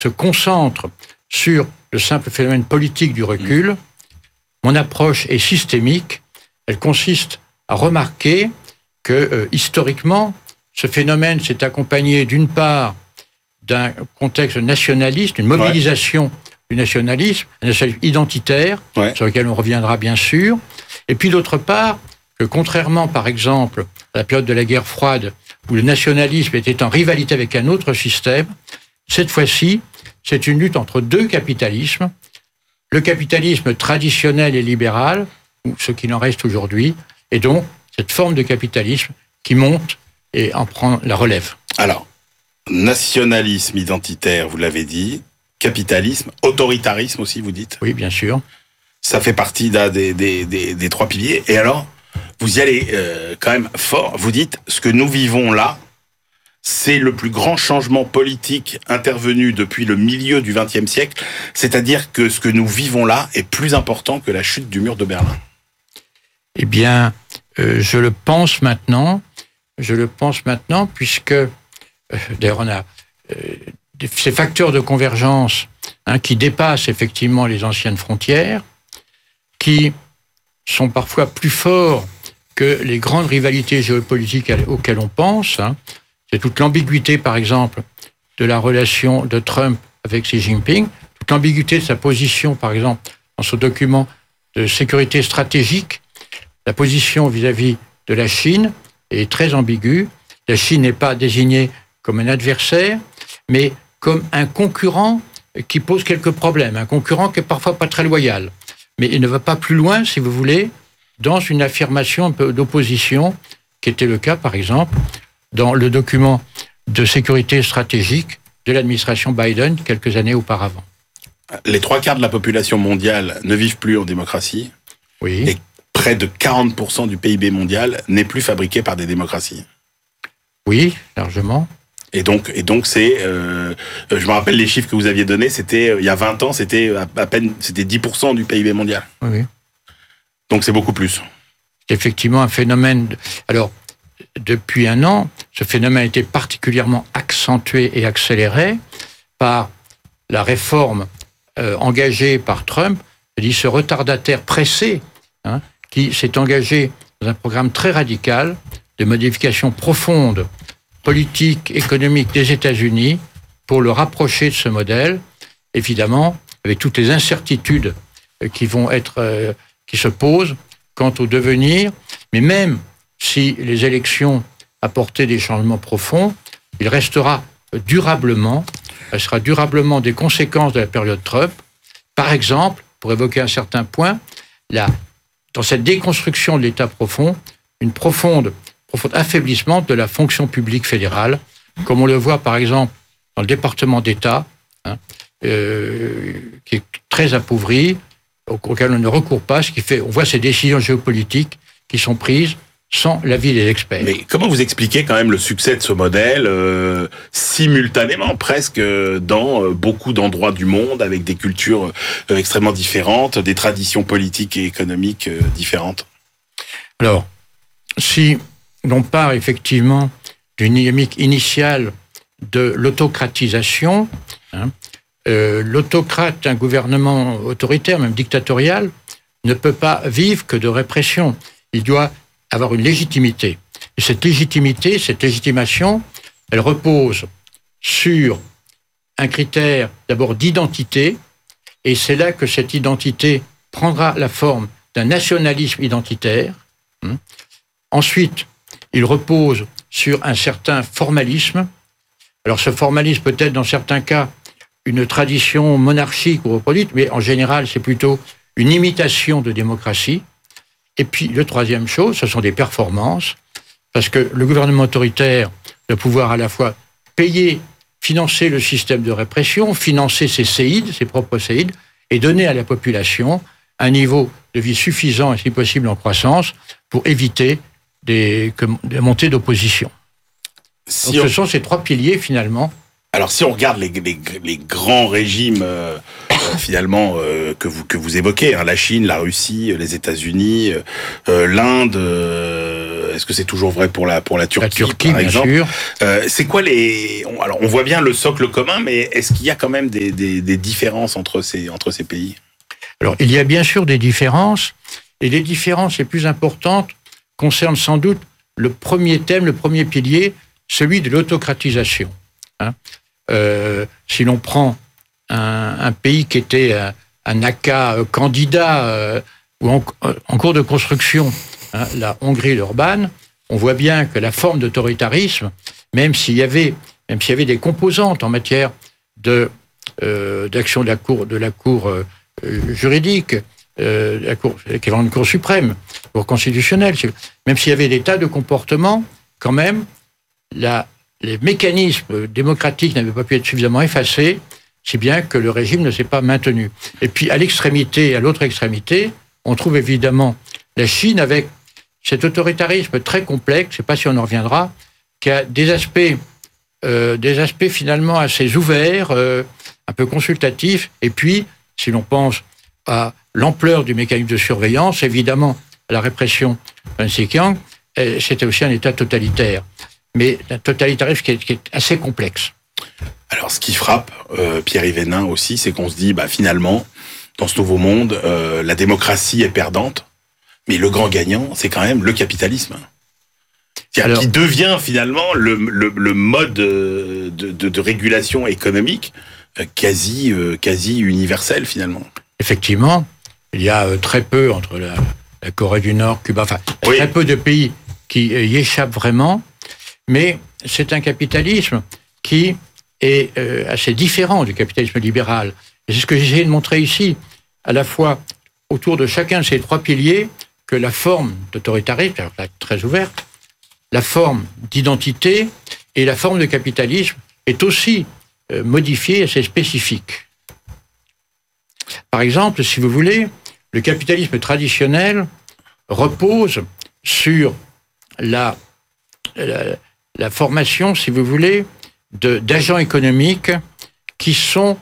se concentre sur le simple phénomène politique du recul. Mon approche est systémique. Elle consiste à remarquer que, historiquement, ce phénomène s'est accompagné d'une part d'un contexte nationaliste, une mobilisation du nationalisme, un nationalisme identitaire, sur lequel on reviendra bien sûr, et puis d'autre part, que contrairement par exemple à la période de la guerre froide, où le nationalisme était en rivalité avec un autre système, cette fois-ci, c'est une lutte entre deux capitalismes, le capitalisme traditionnel et libéral, ou ce qu'il en reste aujourd'hui, et donc cette forme de capitalisme qui monte et en prend la relève. Alors, nationalisme identitaire, vous l'avez dit, capitalisme, autoritarisme aussi, vous dites ? Oui, bien sûr. Ça fait partie des trois piliers. Et alors, vous y allez quand même fort. Vous dites, ce que nous vivons là, c'est le plus grand changement politique intervenu depuis le milieu du XXe siècle. C'est-à-dire que ce que nous vivons là est plus important que la chute du mur de Berlin. Eh bien, je le pense maintenant, puisque, d'ailleurs, on a ces facteurs de convergence qui dépassent effectivement les anciennes frontières, qui sont parfois plus forts que les grandes rivalités géopolitiques auxquelles on pense. C'est toute l'ambiguïté, par exemple, de la relation de Trump avec Xi Jinping, toute l'ambiguïté de sa position, par exemple, dans ce document de sécurité stratégique. La position vis-à-vis de la Chine est très ambiguë. La Chine n'est pas désignée comme un adversaire, mais comme un concurrent qui pose quelques problèmes, un concurrent qui est parfois pas très loyal. Mais il ne va pas plus loin, si vous voulez, dans une affirmation un peu d'opposition, qui était le cas, par exemple, dans le document de sécurité stratégique de l'administration Biden quelques années auparavant. Les 3/4 de la population mondiale ne vivent plus en démocratie. Oui. Et près de 40% du PIB mondial n'est plus fabriqué par des démocraties. Oui, largement. Et donc c'est, je me rappelle les chiffres que vous aviez donnés, c'était, il y a 20 ans, c'était à peine, c'était 10% du PIB mondial. Oui. Donc c'est beaucoup plus. C'est effectivement un phénomène. Alors, depuis un an, ce phénomène a été particulièrement accentué et accéléré par la réforme engagée par Trump, c'est-à-dire ce retardataire pressé, qui s'est engagé dans un programme très radical de modification profonde politique, économique des États-Unis pour le rapprocher de ce modèle, évidemment, avec toutes les incertitudes qui se posent quant au devenir, mais même si les élections apportaient des changements profonds, il restera durablement des conséquences de la période Trump. Par exemple, pour évoquer un certain point, dans cette déconstruction de l'État profond, une profond affaiblissement de la fonction publique fédérale, comme on le voit par exemple dans le département d'État, qui est très appauvri, auquel on ne recourt pas, ce qui fait, on voit ces décisions géopolitiques qui sont prises sans l'avis des experts. Mais comment vous expliquez quand même le succès de ce modèle simultanément, presque dans beaucoup d'endroits du monde, avec des cultures extrêmement différentes, des traditions politiques et économiques différentes ? Alors, si l'on part effectivement d'une dynamique initiale de l'autocratisation, l'autocrate, un gouvernement autoritaire, même dictatorial, ne peut pas vivre que de répression. Il doit avoir une légitimité. Et cette légitimation, elle repose sur un critère d'abord d'identité, et c'est là que cette identité prendra la forme d'un nationalisme identitaire. Ensuite, il repose sur un certain formalisme. Alors ce formalisme peut être dans certains cas une tradition monarchique ou reproduite, mais en général c'est plutôt une imitation de démocratie. Et puis la troisième chose, ce sont des performances, parce que le gouvernement autoritaire doit pouvoir à la fois financer le système de répression, financer ses propres séides, et donner à la population un niveau de vie suffisant et si possible en croissance pour éviter des montées d'opposition. Donc ce sont ces trois piliers finalement. Alors si on regarde les grands régimes finalement que vous évoquez, la Chine, la Russie, les États-Unis, l'Inde, Est-ce que c'est toujours vrai pour la Turquie, La Turquie, par exemple? bien sûr. C'est quoi alors, on voit bien le socle commun, mais est-ce qu'il y a quand même des différences entre ces pays? Alors, il y a bien sûr des différences, et les différences les plus importantes concernent sans doute le premier thème, le premier pilier, celui de l'autocratisation. Si l'on prend un pays qui était un NACA candidat ou en cours de construction, la Hongrie, l'Orban, on voit bien que la forme d'autoritarisme, même s'il y avait des composantes en matière d'action de la Cour juridique, l'équivalent de Cour suprême, Cour constitutionnelle, même s'il y avait des tas de comportements, quand même, les mécanismes démocratiques n'avaient pas pu être suffisamment effacés, si bien que le régime ne s'est pas maintenu. Et puis, à l'autre extrémité, on trouve évidemment la Chine avec cet autoritarisme très complexe, je ne sais pas si on en reviendra, qui a des aspects finalement assez ouverts, un peu consultatifs, et puis, si l'on pense à l'ampleur du mécanisme de surveillance, évidemment, la répression de Xinjiang, c'était aussi un État totalitaire. Mais un totalitarisme qui est assez complexe. Alors, ce qui frappe Pierre-Yves Hénin aussi, c'est qu'on se dit, finalement, dans ce nouveau monde, la démocratie est perdante, mais le grand gagnant, c'est quand même le capitalisme. Qui devient finalement le mode de régulation économique quasi universel, finalement. Effectivement, il y a très peu entre la Corée du Nord, Cuba, très peu de pays qui y échappent vraiment, mais c'est un capitalisme qui est assez différent du capitalisme libéral. Et c'est ce que j'essaie de montrer ici, à la fois autour de chacun de ces trois piliers, que la forme d'autoritarisme, alors là, très ouverte, la forme d'identité et la forme de capitalisme est aussi modifiée et assez spécifique. Par exemple, si vous voulez, le capitalisme traditionnel repose sur la formation, si vous voulez, d'agents économiques qui sont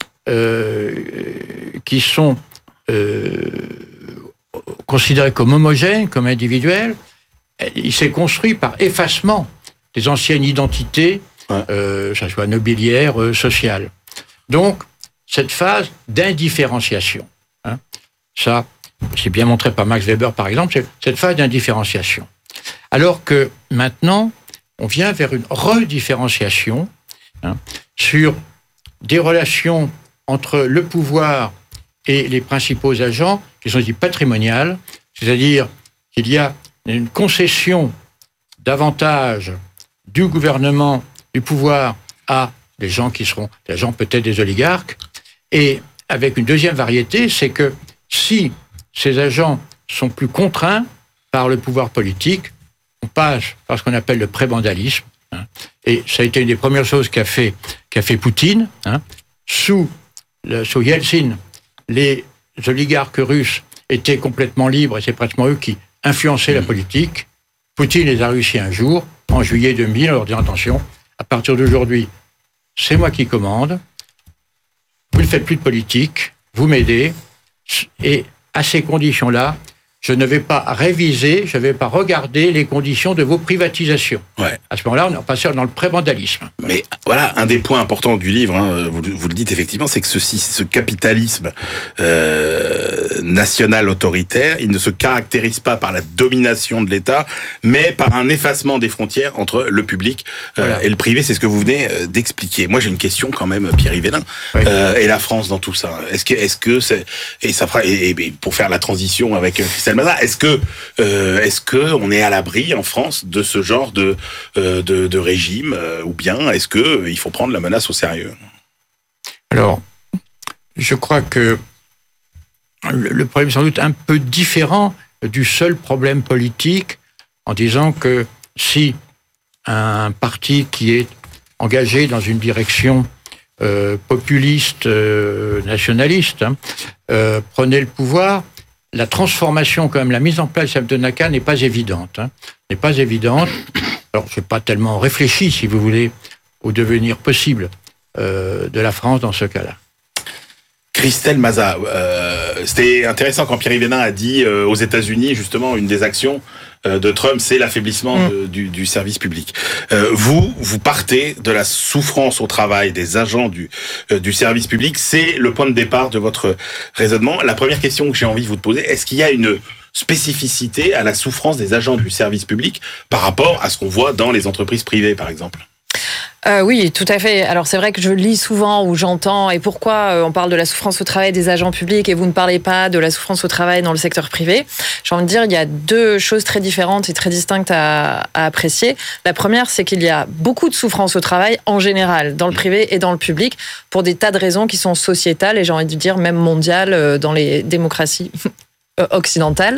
considérés comme homogènes, comme individuels. Il s'est construit par effacement des anciennes identités, ça soit nobiliaires, sociales. Donc, cette phase d'indifférenciation, ça, c'est bien montré par Max Weber, par exemple, c'est cette phase d'indifférenciation. Alors que maintenant, on vient vers une redifférenciation sur des relations entre le pouvoir et les principaux agents qui sont dits patrimoniales, c'est-à-dire qu'il y a une concession davantage du gouvernement, du pouvoir à des gens qui seront des gens peut-être des oligarques, et avec une deuxième variété, c'est que si ces agents sont plus contraints par le pouvoir politique, on passe par ce qu'on appelle le prébandalisme, et ça a été une des premières choses qu'a fait Poutine. Sous Yeltsin, les oligarques russes étaient complètement libres, et c'est pratiquement eux qui influençaient la politique. Poutine les a réussi un jour, en juillet 2000, en leur disant attention, à partir d'aujourd'hui, c'est moi qui commande, vous ne faites plus de politique, vous m'aidez, et à ces conditions-là, je ne vais pas réviser, je ne vais pas regarder les conditions de vos privatisations. Ouais. À ce moment-là, on est passé dans le prébandalisme. Mais voilà, un des points importants du livre, vous le dites effectivement, c'est que ce capitalisme national autoritaire, il ne se caractérise pas par la domination de l'État, mais par un effacement des frontières entre le public et le privé. C'est ce que vous venez d'expliquer. Moi, j'ai une question quand même, Pierre-Yves Hénin. Oui. Et la France dans tout ça. Est-ce que c'est et pour faire la transition avec Christelle Mazat, est-ce que on est à l'abri en France de ce genre de régime, ou bien est-ce que il faut prendre la menace au sérieux? Alors, je crois que le problème est sans doute un peu différent du seul problème politique, en disant que si un parti qui est engagé dans une direction populiste, nationaliste, prenait le pouvoir, la transformation, quand même, la mise en place de NACA n'est pas évidente. N'est pas évidente. Alors, je n'ai pas tellement réfléchi, si vous voulez, au devenir possible de la France dans ce cas-là. Christelle Maza, c'était intéressant quand Pierre Yvénin a dit aux États-Unis, justement, une des actions de Trump, c'est l'affaiblissement du service public. Vous partez de la souffrance au travail des agents du service public. C'est le point de départ de votre raisonnement. La première question que j'ai envie de vous poser, est-ce qu'il y a une spécificité à la souffrance des agents du service public par rapport à ce qu'on voit dans les entreprises privées, par exemple ? Oui, tout à fait. Alors c'est vrai que je lis souvent ou j'entends et pourquoi on parle de la souffrance au travail des agents publics et vous ne parlez pas de la souffrance au travail dans le secteur privé. J'ai envie de dire, il y a deux choses très différentes et très distinctes à apprécier. La première, c'est qu'il y a beaucoup de souffrance au travail en général, dans le privé et dans le public, pour des tas de raisons qui sont sociétales et j'ai envie de dire même mondiales dans les démocraties occidentale.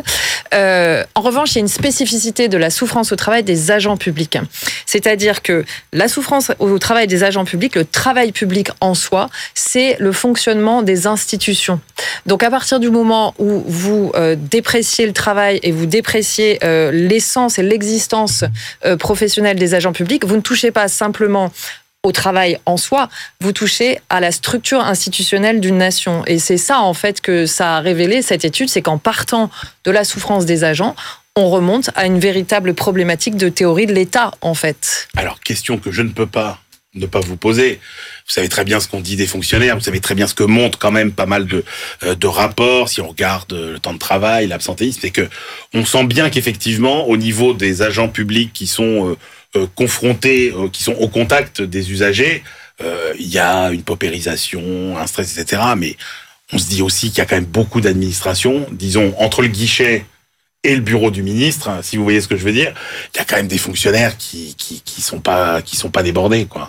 En revanche, il y a une spécificité de la souffrance au travail des agents publics. C'est-à-dire que la souffrance au travail des agents publics, le travail public en soi, c'est le fonctionnement des institutions. Donc à partir du moment où vous dépréciez le travail et vous dépréciez l'essence et l'existence professionnelle des agents publics, vous ne touchez pas simplement au travail en soi, vous touchez à la structure institutionnelle d'une nation. Et c'est ça, en fait, que ça a révélé, cette étude, c'est qu'en partant de la souffrance des agents, on remonte à une véritable problématique de théorie de l'État, en fait. Alors, question que je ne peux pas ne pas vous poser. Vous savez très bien ce qu'on dit des fonctionnaires, vous savez très bien ce que montrent quand même pas mal de rapports, si on regarde le temps de travail, l'absentéisme, c'est que on sent bien qu'effectivement, au niveau des agents publics qui sont confrontés, qui sont au contact des usagers, il y a une paupérisation, un stress, etc. Mais on se dit aussi qu'il y a quand même beaucoup d'administration, disons, entre le guichet et le bureau du ministre, si vous voyez ce que je veux dire, il y a quand même des fonctionnaires qui sont pas débordés, quoi.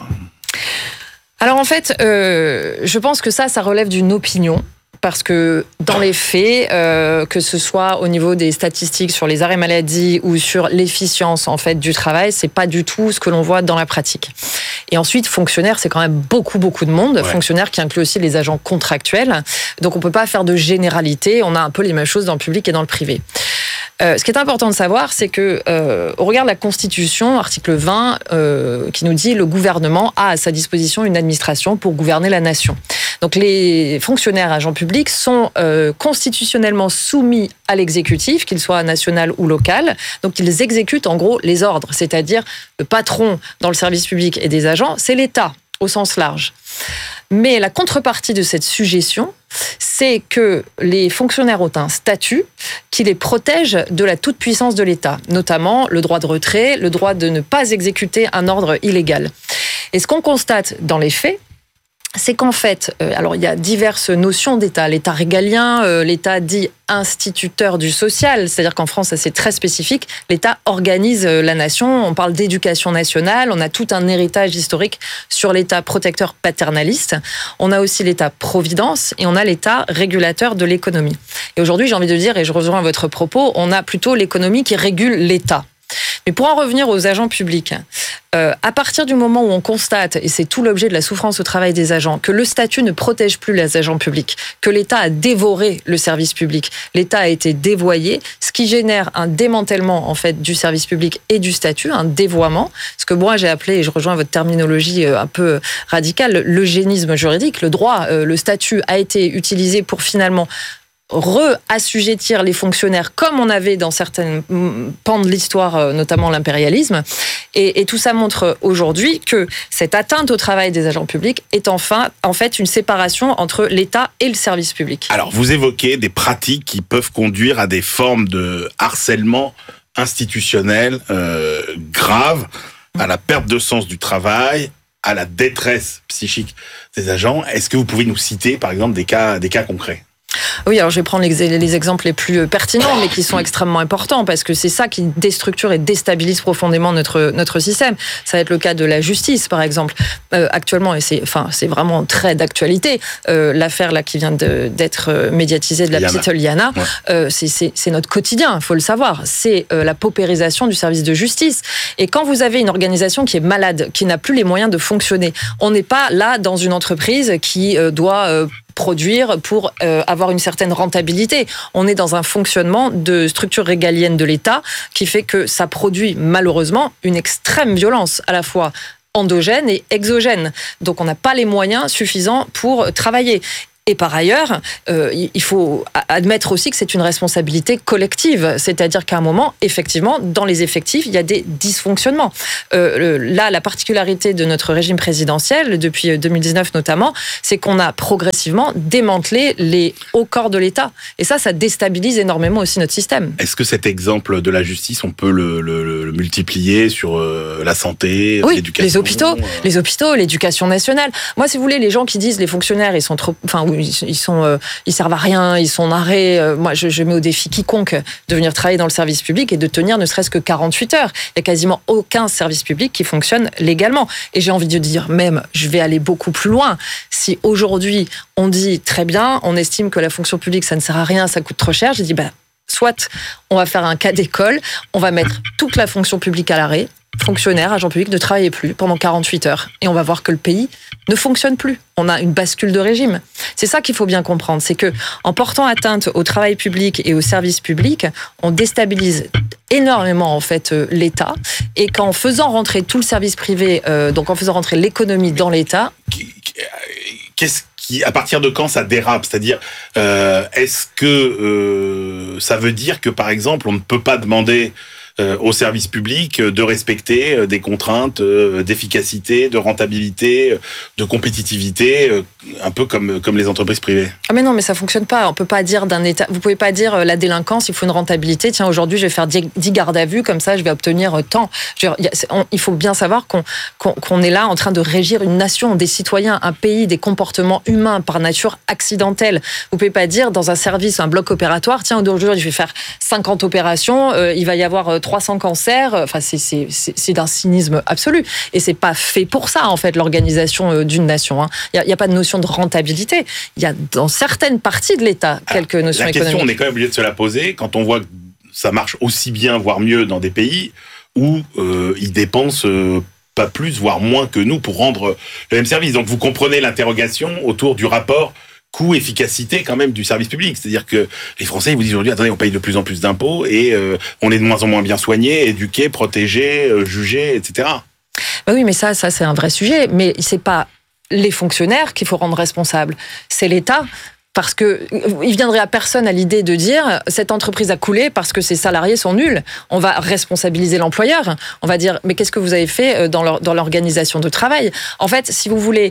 Alors en fait, je pense que ça relève d'une opinion. Parce que dans les faits, que ce soit au niveau des statistiques sur les arrêts maladie ou sur l'efficience en fait du travail, c'est pas du tout ce que l'on voit dans la pratique. Et ensuite, fonctionnaires, c'est quand même beaucoup de monde. Ouais. Fonctionnaires qui inclut aussi les agents contractuels. Donc on peut pas faire de généralité. On a un peu les mêmes choses dans le public et dans le privé. Ce qui est important de savoir, c'est que au regard de la Constitution, article 20, qui nous dit le gouvernement a à sa disposition une administration pour gouverner la nation. Donc les fonctionnaires agents publics sont constitutionnellement soumis à l'exécutif, qu'il soit national ou local. Donc ils exécutent en gros les ordres, c'est-à-dire le patron dans le service public et des agents, c'est l'État au sens large. Mais la contrepartie de cette sujétion, c'est que les fonctionnaires ont un statut qui les protège de la toute-puissance de l'État, notamment le droit de retrait, le droit de ne pas exécuter un ordre illégal. Et ce qu'on constate dans les faits, c'est qu'en fait, alors il y a diverses notions d'État. L'État régalien, l'État dit instituteur du social, c'est-à-dire qu'en France, ça c'est très spécifique. L'État organise la nation, on parle d'éducation nationale, on a tout un héritage historique sur l'État protecteur paternaliste. On a aussi l'État providence et on a l'État régulateur de l'économie. Et aujourd'hui, j'ai envie de dire, et je rejoins votre propos, on a plutôt l'économie qui régule l'État. Mais pour en revenir aux agents publics, à partir du moment où on constate, et c'est tout l'objet de la souffrance au travail des agents, que le statut ne protège plus les agents publics, que l'État a dévoré le service public, l'État a été dévoyé, ce qui génère un démantèlement en fait du service public et du statut, un dévoiement, ce que moi j'ai appelé, et je rejoins votre terminologie un peu radicale, l'eugénisme juridique. Le droit, le statut a été utilisé pour finalement re-assujettir les fonctionnaires comme on avait dans certains pans de l'histoire, notamment l'impérialisme. Et tout ça montre aujourd'hui que cette atteinte au travail des agents publics est en fait une séparation entre l'État et le service public. Alors, vous évoquez des pratiques qui peuvent conduire à des formes de harcèlement institutionnel graves, à la perte de sens du travail, à la détresse psychique des agents. Est-ce que vous pouvez nous citer, par exemple, des cas concrets ? Oui, alors je vais prendre les exemples les plus pertinents, mais qui sont extrêmement importants, parce que c'est ça qui déstructure et déstabilise profondément notre système. Ça va être le cas de la justice, par exemple. Actuellement, et c'est vraiment très d'actualité, l'affaire là qui vient d'être médiatisée de la petite Liana, ouais. C'est notre quotidien, il faut le savoir. C'est la paupérisation du service de justice. Et quand vous avez une organisation qui est malade, qui n'a plus les moyens de fonctionner, on n'est pas là dans une entreprise qui doit produire pour avoir une certaine rentabilité. On est dans un fonctionnement de structure régalienne de l'État qui fait que ça produit malheureusement une extrême violence à la fois endogène et exogène. Donc on n'a pas les moyens suffisants pour travailler. Et par ailleurs, il faut admettre aussi que c'est une responsabilité collective. C'est-à-dire qu'à un moment, effectivement, dans les effectifs, il y a des dysfonctionnements. Là, la particularité de notre régime présidentiel, depuis 2019 notamment, c'est qu'on a progressivement démantelé les hauts corps de l'État. Et ça déstabilise énormément aussi notre système. Est-ce que cet exemple de la justice, on peut le multiplier sur la santé, oui, l'éducation, les hôpitaux, l'éducation nationale. Moi, si vous voulez, les gens qui disent les fonctionnaires, ils sont trop, ils servent à rien, ils sont en arrêt. Moi, je mets au défi quiconque de venir travailler dans le service public et de tenir ne serait-ce que 48 heures. Il n'y a quasiment aucun service public qui fonctionne légalement. Et j'ai envie de dire même, je vais aller beaucoup plus loin. Si aujourd'hui, on dit très bien, on estime que la fonction publique, ça ne sert à rien, ça coûte trop cher, j'ai dit, soit on va faire un cas d'école, on va mettre toute la fonction publique à l'arrêt, fonctionnaires, agents publics ne travaillent plus pendant 48 heures. Et on va voir que le pays ne fonctionne plus. On a une bascule de régime. C'est ça qu'il faut bien comprendre. C'est que en portant atteinte au travail public et au service public, on déstabilise énormément en fait l'État. Et qu'en faisant rentrer tout le service privé, donc en faisant rentrer l'économie dans l'État... À partir de quand ça dérape? C'est-à-dire, est-ce que ça veut dire que, par exemple, on ne peut pas demander au service public de respecter des contraintes d'efficacité, de rentabilité, de compétitivité, un peu comme les entreprises privées? Ah mais non, mais ça fonctionne pas. On peut pas dire d'un État. Vous pouvez pas dire la délinquance, il faut une rentabilité. Tiens, aujourd'hui, je vais faire 10 gardes à vue, comme ça, je vais obtenir tant. Il faut bien savoir qu'on est là en train de régir une nation, des citoyens, un pays, des comportements humains par nature accidentels. Vous pouvez pas dire dans un service, un bloc opératoire, tiens, aujourd'hui, je vais faire 50 opérations, il va y avoir 300 cancers. Enfin, c'est d'un cynisme absolu. Et c'est pas fait pour ça, en fait, l'organisation d'une nation. Il y a pas de notion de rentabilité. Il y a dans certaines parties de l'État quelques notions économiques. La question, on est quand même obligé de se la poser quand on voit que ça marche aussi bien, voire mieux, dans des pays où ils dépensent pas plus, voire moins que nous pour rendre le même service. Donc vous comprenez l'interrogation autour du rapport coût-efficacité quand même du service public. C'est-à-dire que les Français, ils vous disent aujourd'hui, attendez, on paye de plus en plus d'impôts et on est de moins en moins bien soignés, éduqués, protégés, jugés, etc. Oui, mais ça c'est un vrai sujet. Mais c'est pas les fonctionnaires qu'il faut rendre responsables, c'est l'État. Parce que il viendrait à personne à l'idée de dire cette entreprise a coulé parce que ses salariés sont nuls. On va responsabiliser l'employeur. On va dire mais qu'est-ce que vous avez fait dans l'organisation de travail? En fait, si vous voulez,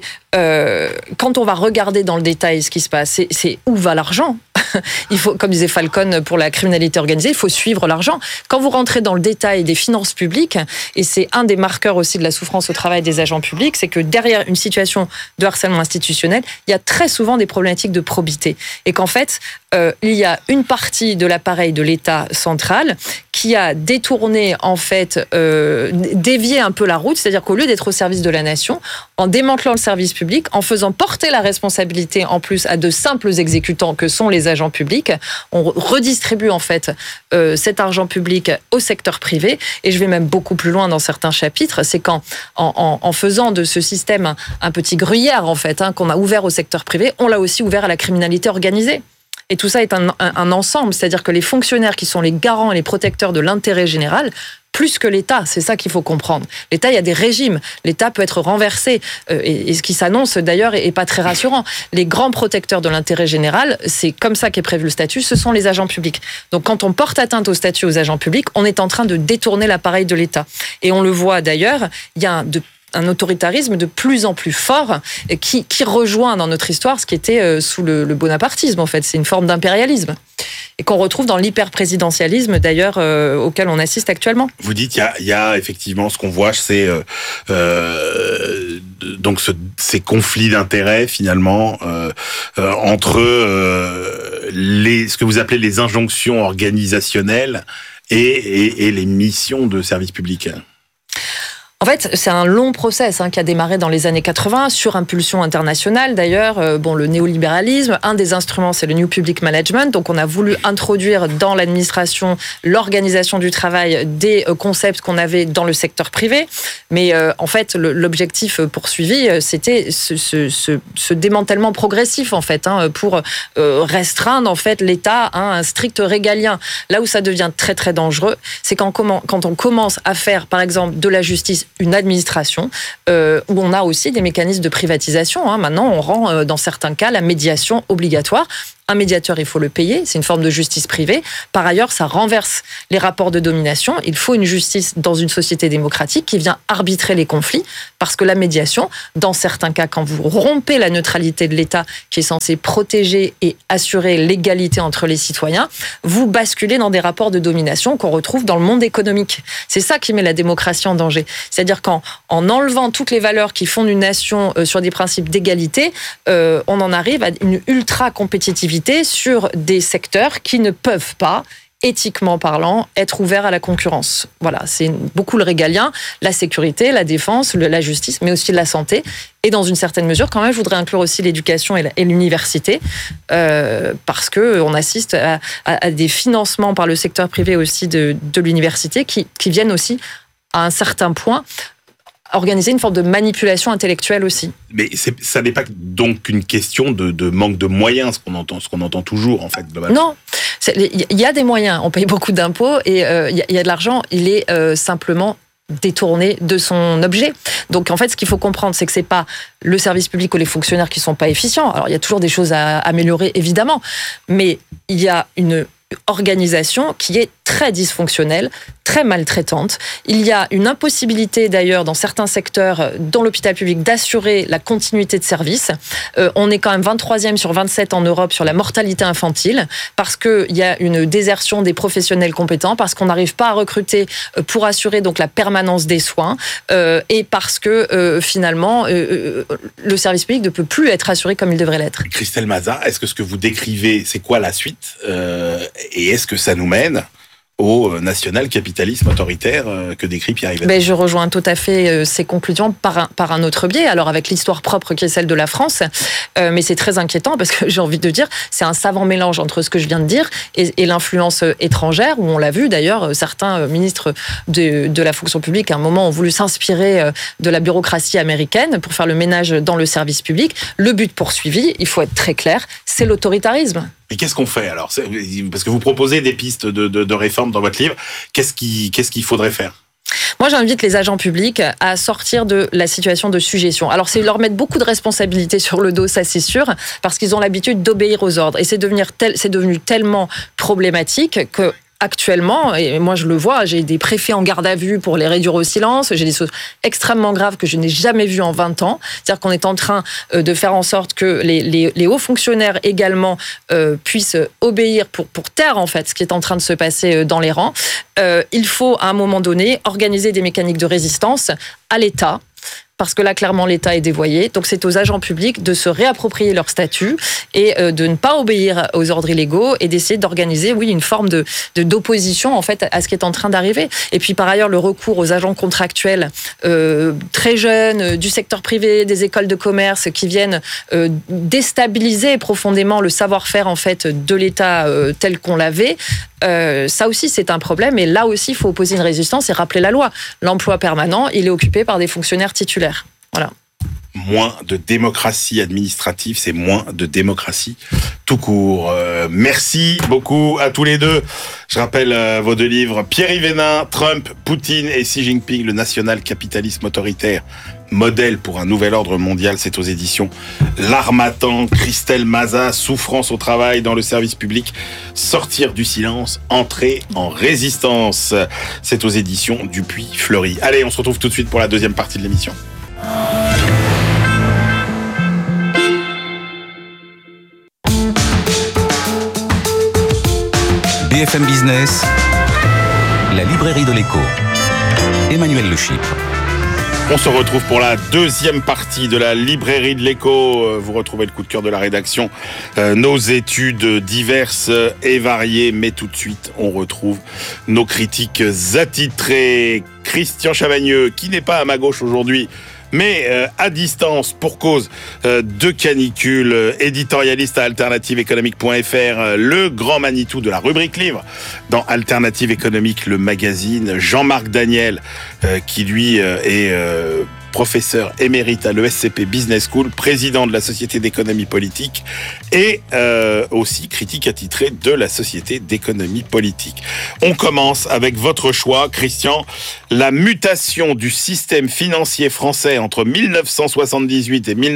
quand on va regarder dans le détail ce qui se passe, c'est où va l'argent? Il faut, comme disait Falcon pour la criminalité organisée, il faut suivre l'argent. Quand vous rentrez dans le détail des finances publiques, et c'est un des marqueurs aussi de la souffrance au travail des agents publics, c'est que derrière une situation de harcèlement institutionnel, il y a très souvent des problématiques de probité. Et qu'en fait, il y a une partie de l'appareil de l'État central qui a détourné, en fait, dévié un peu la route, c'est-à-dire qu'au lieu d'être au service de la nation, en démantelant le service public, en faisant porter la responsabilité en plus à de simples exécutants que sont les agents publics, on redistribue en fait cet argent public au secteur privé. Et je vais même beaucoup plus loin dans certains chapitres, c'est en faisant de ce système un petit gruyère en fait, qu'on a ouvert au secteur privé, on l'a aussi ouvert à la criminalité organisée. Et tout ça est un ensemble, c'est-à-dire que les fonctionnaires qui sont les garants et les protecteurs de l'intérêt général, plus que l'État, c'est ça qu'il faut comprendre. L'État, il y a des régimes. L'État peut être renversé. Et ce qui s'annonce, d'ailleurs, est pas très rassurant. Les grands protecteurs de l'intérêt général, c'est comme ça qu'est prévu le statut, ce sont les agents publics. Donc, quand on porte atteinte au statut aux agents publics, on est en train de détourner l'appareil de l'État. Et on le voit, d'ailleurs, il y a un autoritarisme de plus en plus fort qui rejoint dans notre histoire ce qui était sous le bonapartisme, en fait. C'est une forme d'impérialisme. Et qu'on retrouve dans l'hyper-présidentialisme, d'ailleurs, auquel on assiste actuellement. Vous dites, il y a effectivement, ce qu'on voit, c'est donc ces conflits d'intérêts, finalement, entre ce que vous appelez les injonctions organisationnelles et les missions de service public. En fait, c'est un long process qui a démarré dans les années 80, sur impulsion internationale d'ailleurs. Le néolibéralisme, un des instruments, c'est le New Public Management. Donc, on a voulu introduire dans l'administration l'organisation du travail des concepts qu'on avait dans le secteur privé. Mais en fait, l'objectif poursuivi, c'était ce démantèlement progressif, en fait, pour restreindre en fait l'État à un strict régalien. Là où ça devient très très dangereux, c'est quand on commence à faire, par exemple, de la justice une administration où on a aussi des mécanismes de privatisation. Maintenant, on rend dans certains cas la médiation obligatoire. Un médiateur, il faut le payer, c'est une forme de justice privée. Par ailleurs, ça renverse les rapports de domination. Il faut une justice dans une société démocratique qui vient arbitrer les conflits, parce que la médiation, dans certains cas, quand vous rompez la neutralité de l'État qui est censé protéger et assurer l'égalité entre les citoyens, vous basculez dans des rapports de domination qu'on retrouve dans le monde économique. C'est ça qui met la démocratie en danger. C'est-à-dire qu'en enlevant toutes les valeurs qui fondent une nation sur des principes d'égalité, on en arrive à une ultra-compétitivité sur des secteurs qui ne peuvent pas, éthiquement parlant, être ouverts à la concurrence. Voilà, c'est beaucoup le régalien, la sécurité, la défense, la justice, mais aussi la santé. Et dans une certaine mesure, quand même, je voudrais inclure aussi l'éducation et l'université, parce qu'on assiste à des financements par le secteur privé aussi de l'université qui viennent aussi, à un certain point, organiser une forme de manipulation intellectuelle aussi. Mais ça n'est pas donc une question de manque de moyens, ce qu'on entend toujours, en fait, globalement. Non, il y a des moyens, on paye beaucoup d'impôts et il y a de l'argent, il est simplement détourné de son objet. Donc en fait, ce qu'il faut comprendre, c'est que c'est pas le service public ou les fonctionnaires qui sont pas efficients. Alors il y a toujours des choses à améliorer, évidemment, mais il y a une organisation qui est très dysfonctionnelle, très maltraitante. Il y a une impossibilité d'ailleurs dans certains secteurs, dans l'hôpital public, d'assurer la continuité de service. On est quand même 23e sur 27 en Europe sur la mortalité infantile, parce qu'il y a une désertion des professionnels compétents, parce qu'on n'arrive pas à recruter pour assurer donc la permanence des soins, et parce que finalement, le service public ne peut plus être assuré comme il devrait l'être. Christelle Mazas, est-ce que ce que vous décrivez, c'est quoi la suite et est-ce que ça nous mène au national-capitalisme autoritaire que décrit Pierre Yves? Je rejoins tout à fait ces conclusions par un autre biais, alors avec l'histoire propre qui est celle de la France, mais c'est très inquiétant parce que j'ai envie de dire, c'est un savant mélange entre ce que je viens de dire et l'influence étrangère, où on l'a vu d'ailleurs, certains ministres de la fonction publique à un moment ont voulu s'inspirer de la bureaucratie américaine pour faire le ménage dans le service public. Le but poursuivi, il faut être très clair, c'est l'autoritarisme. Et qu'est-ce qu'on fait alors? Parce que vous proposez des pistes de réforme dans votre livre. Qu'est-ce qu'il faudrait faire? Moi, j'invite les agents publics à sortir de la situation de sujétion. Alors, c'est leur mettre beaucoup de responsabilités sur le dos, ça c'est sûr, parce qu'ils ont l'habitude d'obéir aux ordres. Et c'est devenu tellement problématique que actuellement, et moi je le vois, j'ai des préfets en garde à vue pour les réduire au silence, j'ai des choses extrêmement graves que je n'ai jamais vues en 20 ans. C'est-à-dire qu'on est en train de faire en sorte que les hauts fonctionnaires également puissent obéir pour taire en fait ce qui est en train de se passer dans les rangs. Il faut à un moment donné organiser des mécaniques de résistance à l'État, parce que là, clairement, l'État est dévoyé. Donc, c'est aux agents publics de se réapproprier leur statut et de ne pas obéir aux ordres illégaux et d'essayer d'organiser, une forme d'opposition, en fait, à ce qui est en train d'arriver. Et puis, par ailleurs, le recours aux agents contractuels très jeunes, du secteur privé, des écoles de commerce, qui viennent déstabiliser profondément le savoir-faire, en fait, de l'État tel qu'on l'avait. Ça aussi, c'est un problème. Et là aussi, il faut opposer une résistance et rappeler la loi. L'emploi permanent, il est occupé par des fonctionnaires titulaires. Voilà. Moins de démocratie administrative, c'est moins de démocratie tout court. Merci beaucoup à tous les deux. Je rappelle vos deux livres, Pierre-Yves Hénin, Trump, Poutine et Xi Jinping, le national-capitalisme autoritaire, modèle pour un nouvel ordre mondial. C'est aux éditions L'Harmattan. Christelle Mazas, Souffrance au travail dans le service public, sortir du silence, entrer en résistance. C'est aux éditions Dupuis-Fleury. Allez, on se retrouve tout de suite pour la deuxième partie de l'émission. BFM Business, la librairie de l'écho. Emmanuel Le Chypre. On se retrouve pour la deuxième partie de la librairie de l'écho. Vous retrouvez le coup de cœur de la rédaction, nos études diverses et variées. Mais tout de suite, on retrouve nos critiques attitrées. Christian Chavagneux, qui n'est pas à ma gauche aujourd'hui, mais à distance pour cause de canicule, éditorialiste à alternativeéconomique.fr, le grand Manitou de la rubrique livre dans Alternative Économique, le magazine, Jean-Marc Daniel, qui lui est professeur émérite à l'ESCP Business School, président de la Société d'économie politique et aussi critique attitré de la Société d'économie politique. On commence avec votre choix, Christian, la mutation du système financier français entre 1978 et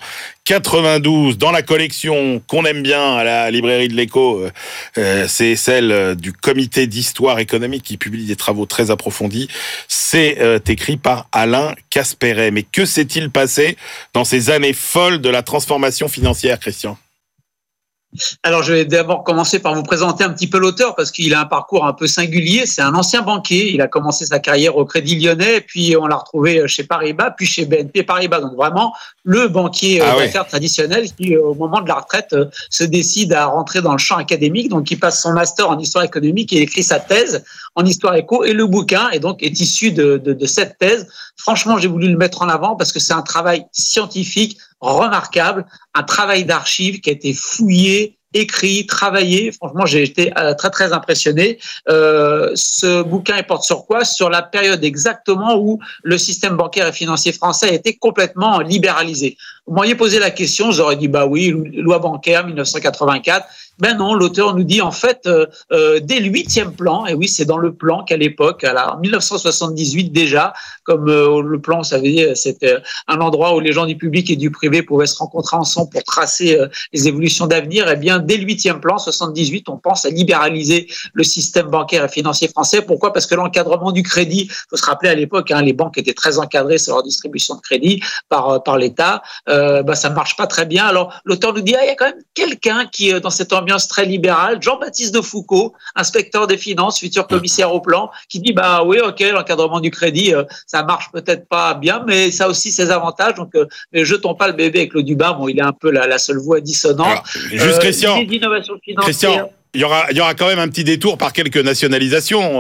1992 dans la collection qu'on aime bien à la librairie de l'Écho, c'est celle du comité d'histoire économique qui publie des travaux très approfondis. C'est écrit par Alain Casperet. Mais que s'est-il passé dans ces années folles de la transformation financière, Christian ? Alors, je vais d'abord commencer par vous présenter un petit peu l'auteur parce qu'il a un parcours un peu singulier. C'est un ancien banquier. Il a commencé sa carrière au Crédit Lyonnais, puis on l'a retrouvé chez Paribas, puis chez BNP Paribas. Donc vraiment, le banquier d'affaires traditionnel qui, au moment de la retraite, se décide à rentrer dans le champ académique. Donc, il passe son master en histoire économique et écrit sa thèse en histoire éco. Et le bouquin est donc issu de cette thèse. Franchement, j'ai voulu le mettre en avant parce que c'est un travail scientifique remarquable, un travail d'archives qui a été fouillé, écrit, travaillé. Franchement, j'ai été très, très impressionné. Ce bouquin, il porte sur quoi ? Sur la période exactement où le système bancaire et financier français a été complètement libéralisé. Vous m'auriez posé la question, j'aurais dit, bah oui, loi bancaire 1984. Ben non, l'auteur nous dit en fait, dès le 8e plan, et oui, c'est dans le plan qu'à l'époque, en 1978 déjà, comme le plan, vous savez, c'était un endroit où les gens du public et du privé pouvaient se rencontrer ensemble pour tracer les évolutions d'avenir. Eh bien, dès le 8e plan, 78, on pense à libéraliser le système bancaire et financier français. Pourquoi ? Parce que l'encadrement du crédit, il faut se rappeler à l'époque, les banques étaient très encadrées sur leur distribution de crédit par l'État. Ça ne marche pas très bien. Alors, l'auteur nous dit, il y a quand même quelqu'un qui, dans cette ambiance très libérale, Jean-Baptiste de Foucault, inspecteur des finances, futur commissaire au plan, qui dit, oui, ok, l'encadrement du crédit, ça marche peut-être pas bien, mais ça a aussi ses avantages. Donc, ne jetons pas le bébé avec l'eau du bain. Bon, il est un peu la seule voix dissonante. Alors, juste Christian, il y aura quand même un petit détour par quelques nationalisations.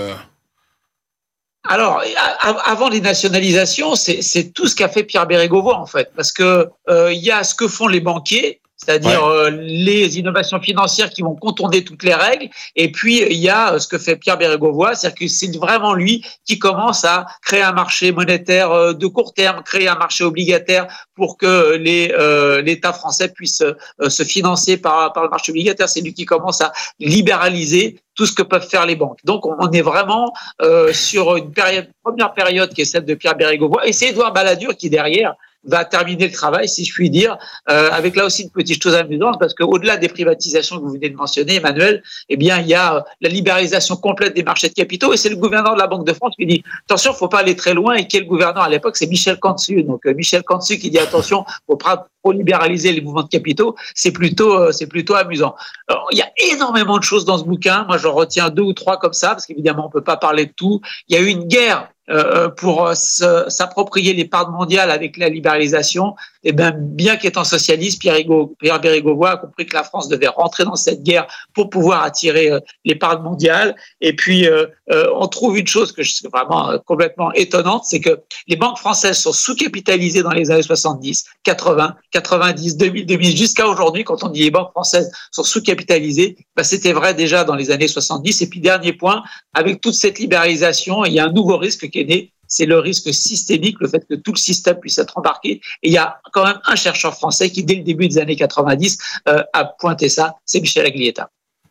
Alors, avant les nationalisations, c'est tout ce qu'a fait Pierre Bérégovoy, en fait, parce que il y a ce que font les banquiers, c'est-à-dire les innovations financières qui vont contourner toutes les règles, et puis il y a ce que fait Pierre Bérégovoy, c'est-à-dire que c'est vraiment lui qui commence à créer un marché monétaire de court terme, créer un marché obligataire pour que l'État français puisse se financer par le marché obligataire. C'est lui qui commence à libéraliser tout ce que peuvent faire les banques. Donc, on est vraiment sur une première période qui est celle de Pierre Bérégovoy, et c'est Édouard Balladur qui, derrière, va terminer le travail, si je puis dire, avec là aussi une petite chose amusante, parce qu'au-delà des privatisations que vous venez de mentionner, Emmanuel, eh bien, il y a la libéralisation complète des marchés de capitaux, et c'est le gouverneur de la Banque de France qui dit, attention, faut pas aller très loin, et qui est le gouverneur à l'époque, c'est Michel Cantu. Donc, Michel Cantu qui dit, attention, faut pas trop libéraliser les mouvements de capitaux, c'est plutôt amusant. Alors, il y a énormément de choses dans ce bouquin. Moi, j'en retiens 2 ou 3 comme ça, parce qu'évidemment, on peut pas parler de tout. Il y a eu une guerre pour s'approprier les parts mondiales avec la libéralisation. Et bien qu'étant socialiste, Pierre Bérégovoy a compris que la France devait rentrer dans cette guerre pour pouvoir attirer les parts mondiales. Et puis, on trouve une chose que je trouve vraiment complètement étonnante, c'est que les banques françaises sont sous-capitalisées dans les années 70, 80, 90, 2000, 2000, jusqu'à aujourd'hui. Quand on dit les banques françaises sont sous-capitalisées, c'était vrai déjà dans les années 70. Et puis, dernier point, avec toute cette libéralisation, il y a un nouveau risque qui est né, c'est le risque systémique, le fait que tout le système puisse être embarqué. Et il y a quand même un chercheur français qui, dès le début des années 90, a pointé ça, c'est Michel Aglietta.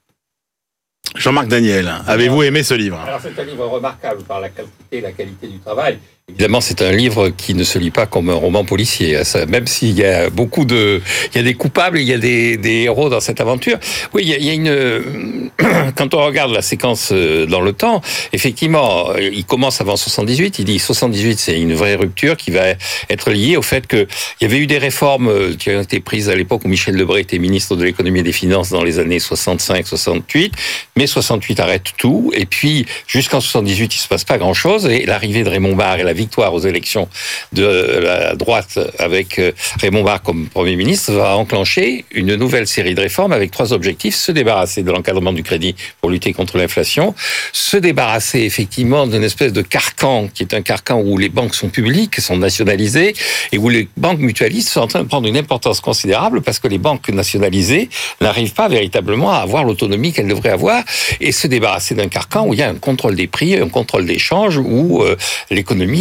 Jean-Marc Daniel, avez-vous aimé ce livre ? Alors, c'est un livre remarquable par la qualité du travail. Évidemment, c'est un livre qui ne se lit pas comme un roman policier. Même s'il y a il y a des coupables, il y a des héros dans cette aventure. Oui, il y a une, quand on regarde la séquence dans le temps, effectivement, il commence avant 78. Il dit 78, c'est une vraie rupture qui va être liée au fait que il y avait eu des réformes qui ont été prises à l'époque où Michel Debré était ministre de l'économie et des finances dans les années 65-68. Mais 68 arrête tout. Et puis, jusqu'en 78, il se passe pas grand chose. Et l'arrivée de Raymond Barre et la victoire aux élections de la droite avec Raymond Barre comme Premier ministre va enclencher une nouvelle série de réformes avec 3 objectifs. Se débarrasser de l'encadrement du crédit pour lutter contre l'inflation, se débarrasser effectivement d'une espèce de carcan qui est un carcan où les banques sont publiques, sont nationalisées et où les banques mutualistes sont en train de prendre une importance considérable parce que les banques nationalisées n'arrivent pas véritablement à avoir l'autonomie qu'elles devraient avoir et se débarrasser d'un carcan où il y a un contrôle des prix, un contrôle des changes, où l'économie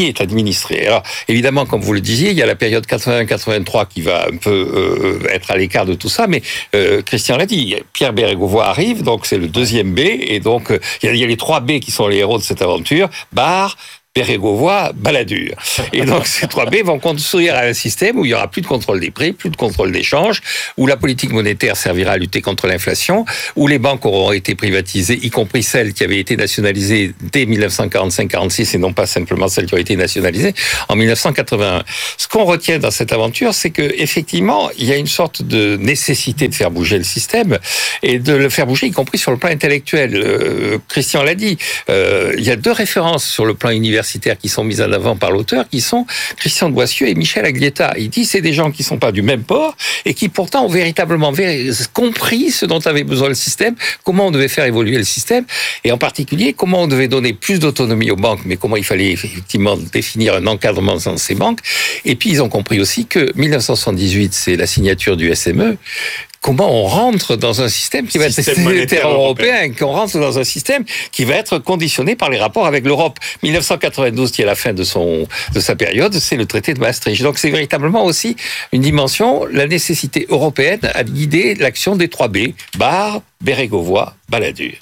pays est administré. Alors, évidemment, comme vous le disiez, il y a la période 81-83 qui va un peu être à l'écart de tout ça, mais Christian l'a dit, Pierre Bérégovoy arrive, donc c'est le deuxième B, et donc il y a les 3 B qui sont les héros de cette aventure, Barre, Bérégovoy, Balladur. Et donc, ces 3 B vont construire un système où il y aura plus de contrôle des prix, plus de contrôle des changes, où la politique monétaire servira à lutter contre l'inflation, où les banques auront été privatisées, y compris celles qui avaient été nationalisées dès 1945-46 et non pas simplement celles qui ont été nationalisées en 1981. Ce qu'on retient dans cette aventure, c'est que, effectivement, il y a une sorte de nécessité de faire bouger le système et de le faire bouger, y compris sur le plan intellectuel. Christian l'a dit, il y a 2 références sur le plan universitaire qui sont mises en avant par l'auteur, qui sont Christian de Boissieu et Michel Aglietta. Il dit c'est des gens qui ne sont pas du même port et qui pourtant ont véritablement compris ce dont avait besoin le système, comment on devait faire évoluer le système, et en particulier comment on devait donner plus d'autonomie aux banques, mais comment il fallait effectivement définir un encadrement dans ces banques. Et puis ils ont compris aussi que 1978, c'est la signature du SME. Comment on rentre dans un système qui va être monétaire européen, qu'on rentre dans un système qui va être conditionné par les rapports avec l'Europe. 1992, qui est la fin de sa période, c'est le traité de Maastricht. Donc c'est véritablement aussi une dimension, la nécessité européenne à guider l'action des 3 B, Barre, Bérégovoy, Balladur.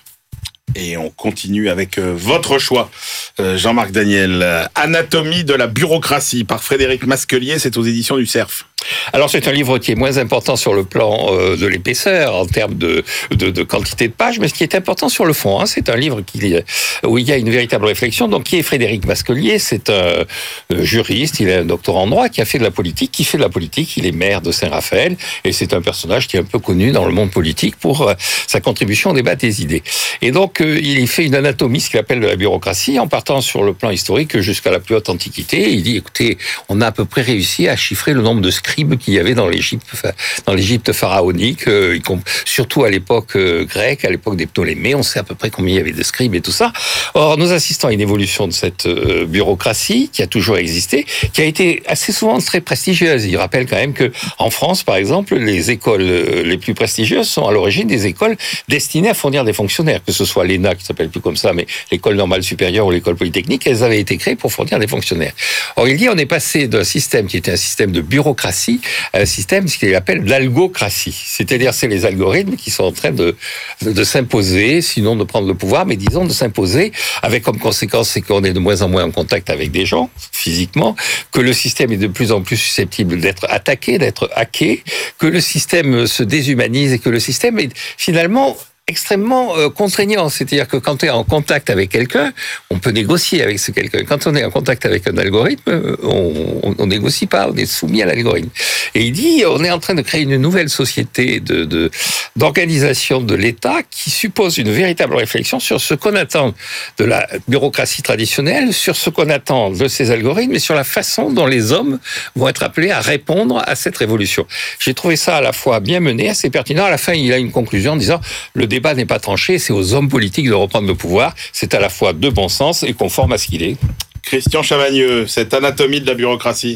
Et on continue avec votre choix, Jean-Marc Daniel. Anatomie de la bureaucratie par Frédéric Masquelier, c'est aux éditions du Cerf. Alors c'est un livre qui est moins important sur le plan de l'épaisseur en termes de quantité de pages, mais ce qui est important sur le fond, c'est un livre où il y a une véritable réflexion. Donc qui est Frédéric Masquelier? C'est un juriste, il est un doctorant en droit qui fait de la politique, il est maire de Saint-Raphaël et c'est un personnage qui est un peu connu dans le monde politique pour sa contribution au débat des idées. Et donc il fait une anatomie, ce qu'il appelle de la bureaucratie, en partant sur le plan historique jusqu'à la plus haute antiquité. Il dit écoutez, on a à peu près réussi à chiffrer le nombre de scribes qu'il y avait dans l'Égypte pharaonique, surtout à l'époque grecque, à l'époque des Ptolémées. On sait à peu près combien il y avait de scribes et tout ça. Or, nous assistons à une évolution de cette bureaucratie qui a toujours existé, qui a été assez souvent très prestigieuse. Il rappelle quand même que en France, par exemple, les écoles les plus prestigieuses sont à l'origine des écoles destinées à fournir des fonctionnaires, que ce soit l'ENA, qui s'appelle plus comme ça, mais l'école normale supérieure ou l'école polytechnique, elles avaient été créées pour fournir des fonctionnaires. Or, il dit on est passé d'un système qui était un système de bureaucratie à un système, ce qu'il appelle l'algocratie. C'est-à-dire, c'est les algorithmes qui sont en train de s'imposer, sinon de prendre le pouvoir, mais disons de s'imposer, avec comme conséquence, c'est qu'on est de moins en moins en contact avec des gens, physiquement, que le système est de plus en plus susceptible d'être attaqué, d'être hacké, que le système se déshumanise et que le système est finalement extrêmement contraignant, c'est-à-dire que quand on est en contact avec quelqu'un, on peut négocier avec ce quelqu'un. Quand on est en contact avec un algorithme, on négocie pas, on est soumis à l'algorithme. Et il dit, on est en train de créer une nouvelle société d'organisation de l'État qui suppose une véritable réflexion sur ce qu'on attend de la bureaucratie traditionnelle, sur ce qu'on attend de ces algorithmes et sur la façon dont les hommes vont être appelés à répondre à cette révolution. J'ai trouvé ça à la fois bien mené, assez pertinent. À la fin, il a une conclusion en disant le débat n'est pas tranché, c'est aux hommes politiques de reprendre le pouvoir. C'est à la fois de bon sens et conforme à ce qu'il est. Christian Chavagneux, cette anatomie de la bureaucratie.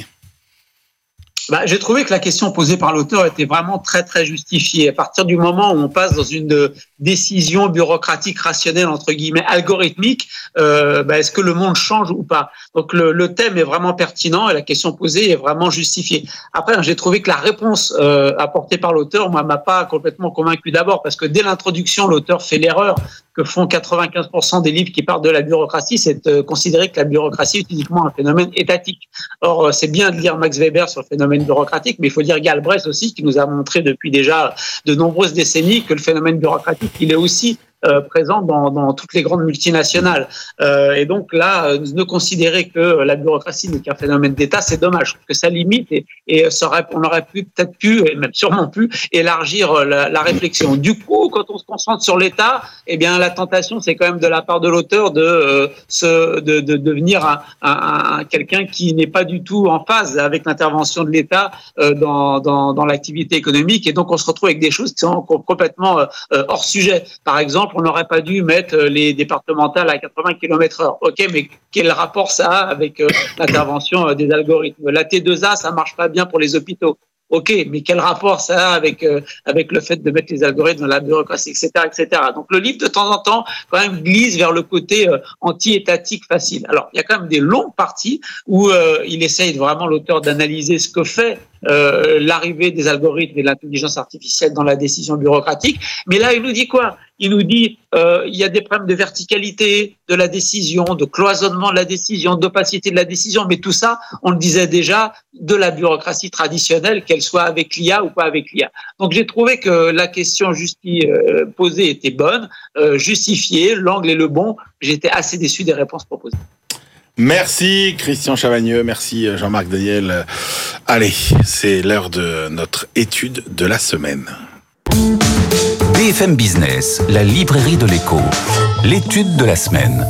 J'ai trouvé que la question posée par l'auteur était vraiment très très justifiée. À partir du moment où on passe dans une décision bureaucratique rationnelle entre guillemets algorithmique, est-ce que le monde change ou pas? Donc le thème est vraiment pertinent et la question posée est vraiment justifiée. Après, j'ai trouvé que la réponse apportée par l'auteur, moi, m'a pas complètement convaincu. D'abord parce que dès l'introduction, l'auteur fait l'erreur que font 95% des livres qui parlent de la bureaucratie, c'est de considérer que la bureaucratie est uniquement un phénomène étatique. Or, c'est bien de lire Max Weber sur le phénomène bureaucratique, mais il faut lire Galbraith aussi, qui nous a montré depuis déjà de nombreuses décennies que le phénomène bureaucratique, il est aussi présent dans toutes les grandes multinationales. Et donc là, ne considérer que la bureaucratie n'est qu'un phénomène d'État, c'est dommage, parce que ça limite et on aurait peut-être pu, et même sûrement pu, élargir la réflexion. Du coup, quand on se concentre sur l'État, eh bien la tentation, c'est quand même de la part de l'auteur de devenir quelqu'un qui n'est pas du tout en phase avec l'intervention de l'État dans l'activité économique, et donc on se retrouve avec des choses qui sont complètement hors sujet. Par exemple, on n'aurait pas dû mettre les départementales à 80 km/h. Ok, mais quel rapport ça a avec l'intervention des algorithmes? La T2A, ça marche pas bien pour les hôpitaux. Ok, mais quel rapport ça a avec le fait de mettre les algorithmes dans la bureaucratie, etc., etc. Donc le livre de temps en temps quand même glisse vers le côté anti-étatique facile. Alors il y a quand même des longues parties où il essaye vraiment l'auteur d'analyser ce que fait l'arrivée des algorithmes et de l'intelligence artificielle dans la décision bureaucratique. Mais là il nous dit quoi? Il nous dit il y a des problèmes de verticalité de la décision, de cloisonnement de la décision, d'opacité de la décision, mais tout ça, on le disait déjà, de la bureaucratie traditionnelle, qu'elle soit avec l'IA ou pas avec l'IA. Donc j'ai trouvé que la question posée était bonne, justifiée, l'angle est le bon. J'étais assez déçu des réponses proposées. Merci Christian Chavagneux, merci Jean-Marc Daniel. Allez, c'est l'heure de notre étude de la semaine. BFM Business, la librairie de l'écho, l'étude de la semaine.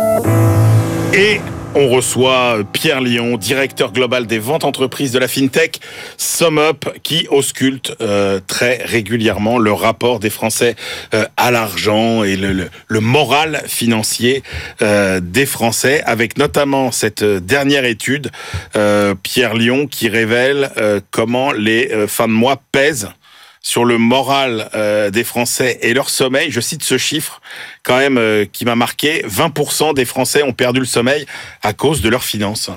Et on reçoit Pierre Lion, directeur global des ventes entreprises de la FinTech SumUp, qui ausculte très régulièrement le rapport des Français à l'argent et le moral financier des Français, avec notamment cette dernière étude, Pierre Lion, qui révèle comment les fins de mois pèsent sur le moral des Français et leur sommeil. Je cite ce chiffre quand même qui m'a marqué. 20% des Français ont perdu le sommeil à cause de leurs finances.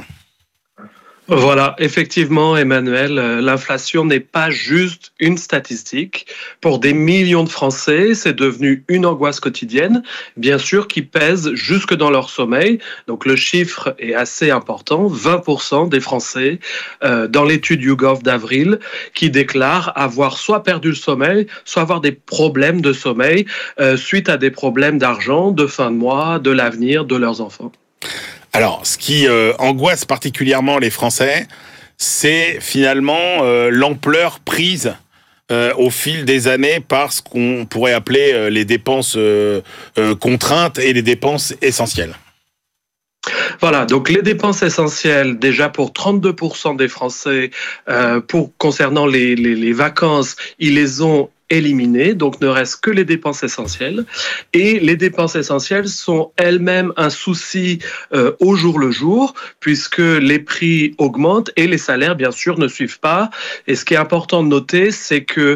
Voilà, effectivement, Emmanuel, l'inflation n'est pas juste une statistique. Pour des millions de Français, c'est devenu une angoisse quotidienne, bien sûr, qui pèse jusque dans leur sommeil. Donc le chiffre est assez important, 20% des Français, dans l'étude YouGov d'avril, qui déclarent avoir soit perdu le sommeil, soit avoir des problèmes de sommeil suite à des problèmes d'argent, de fin de mois, de l'avenir de leurs enfants. Alors, ce qui angoisse particulièrement les Français, c'est finalement l'ampleur prise au fil des années par ce qu'on pourrait appeler les dépenses contraintes et les dépenses essentielles. Voilà, donc les dépenses essentielles, déjà pour 32% des Français, concernant les vacances, ils les ont éliminées, donc ne reste que les dépenses essentielles. Et les dépenses essentielles sont elles-mêmes un souci au jour le jour, puisque les prix augmentent et les salaires, bien sûr, ne suivent pas. Et ce qui est important de noter, c'est que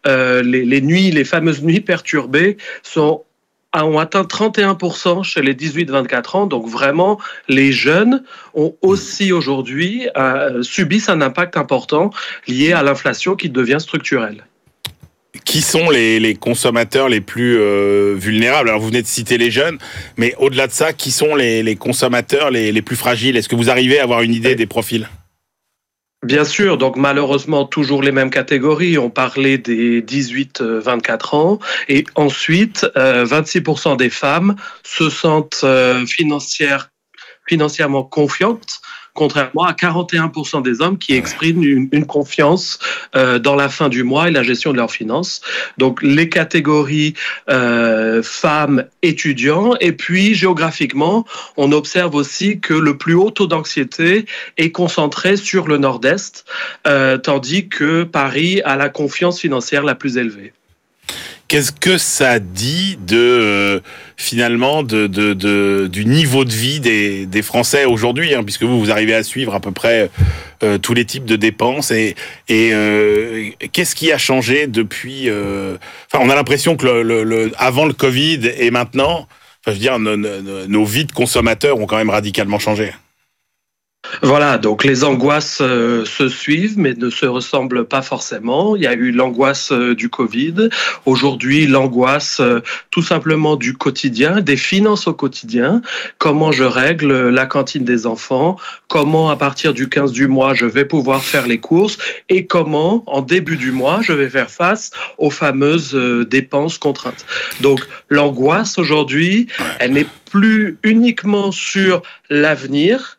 les fameuses nuits perturbées ont atteint 31% chez les 18-24 ans. Donc vraiment, les jeunes ont aussi aujourd'hui subissent un impact important lié à l'inflation qui devient structurelle. Qui sont les consommateurs les plus vulnérables? Alors vous venez de citer les jeunes, mais au-delà de ça, qui sont les consommateurs les plus fragiles? Est-ce que vous arrivez à avoir une idée des profils? Bien sûr, donc malheureusement toujours les mêmes catégories. On parlait des 18-24 ans et ensuite 26% des femmes se sentent financièrement confiantes, contrairement à 41% des hommes qui expriment une confiance dans la fin du mois et la gestion de leurs finances. Donc les catégories femmes, étudiants, et puis géographiquement, on observe aussi que le plus haut taux d'anxiété est concentré sur le nord-est, tandis que Paris a la confiance financière la plus élevée. Qu'est-ce que ça dit finalement du niveau de vie des Français aujourd'hui, puisque vous arrivez à suivre à peu près tous les types de dépenses et qu'est-ce qui a changé depuis on a l'impression que avant le Covid et maintenant, je veux dire, nos vies de consommateurs ont quand même radicalement changé. Voilà, donc les angoisses se suivent, mais ne se ressemblent pas forcément. Il y a eu l'angoisse du Covid. Aujourd'hui, l'angoisse tout simplement du quotidien, des finances au quotidien. Comment je règle la cantine des enfants? Comment, à partir du 15 du mois, je vais pouvoir faire les courses? Et comment, en début du mois, je vais faire face aux fameuses dépenses contraintes? Donc, l'angoisse aujourd'hui, elle n'est plus uniquement sur l'avenir,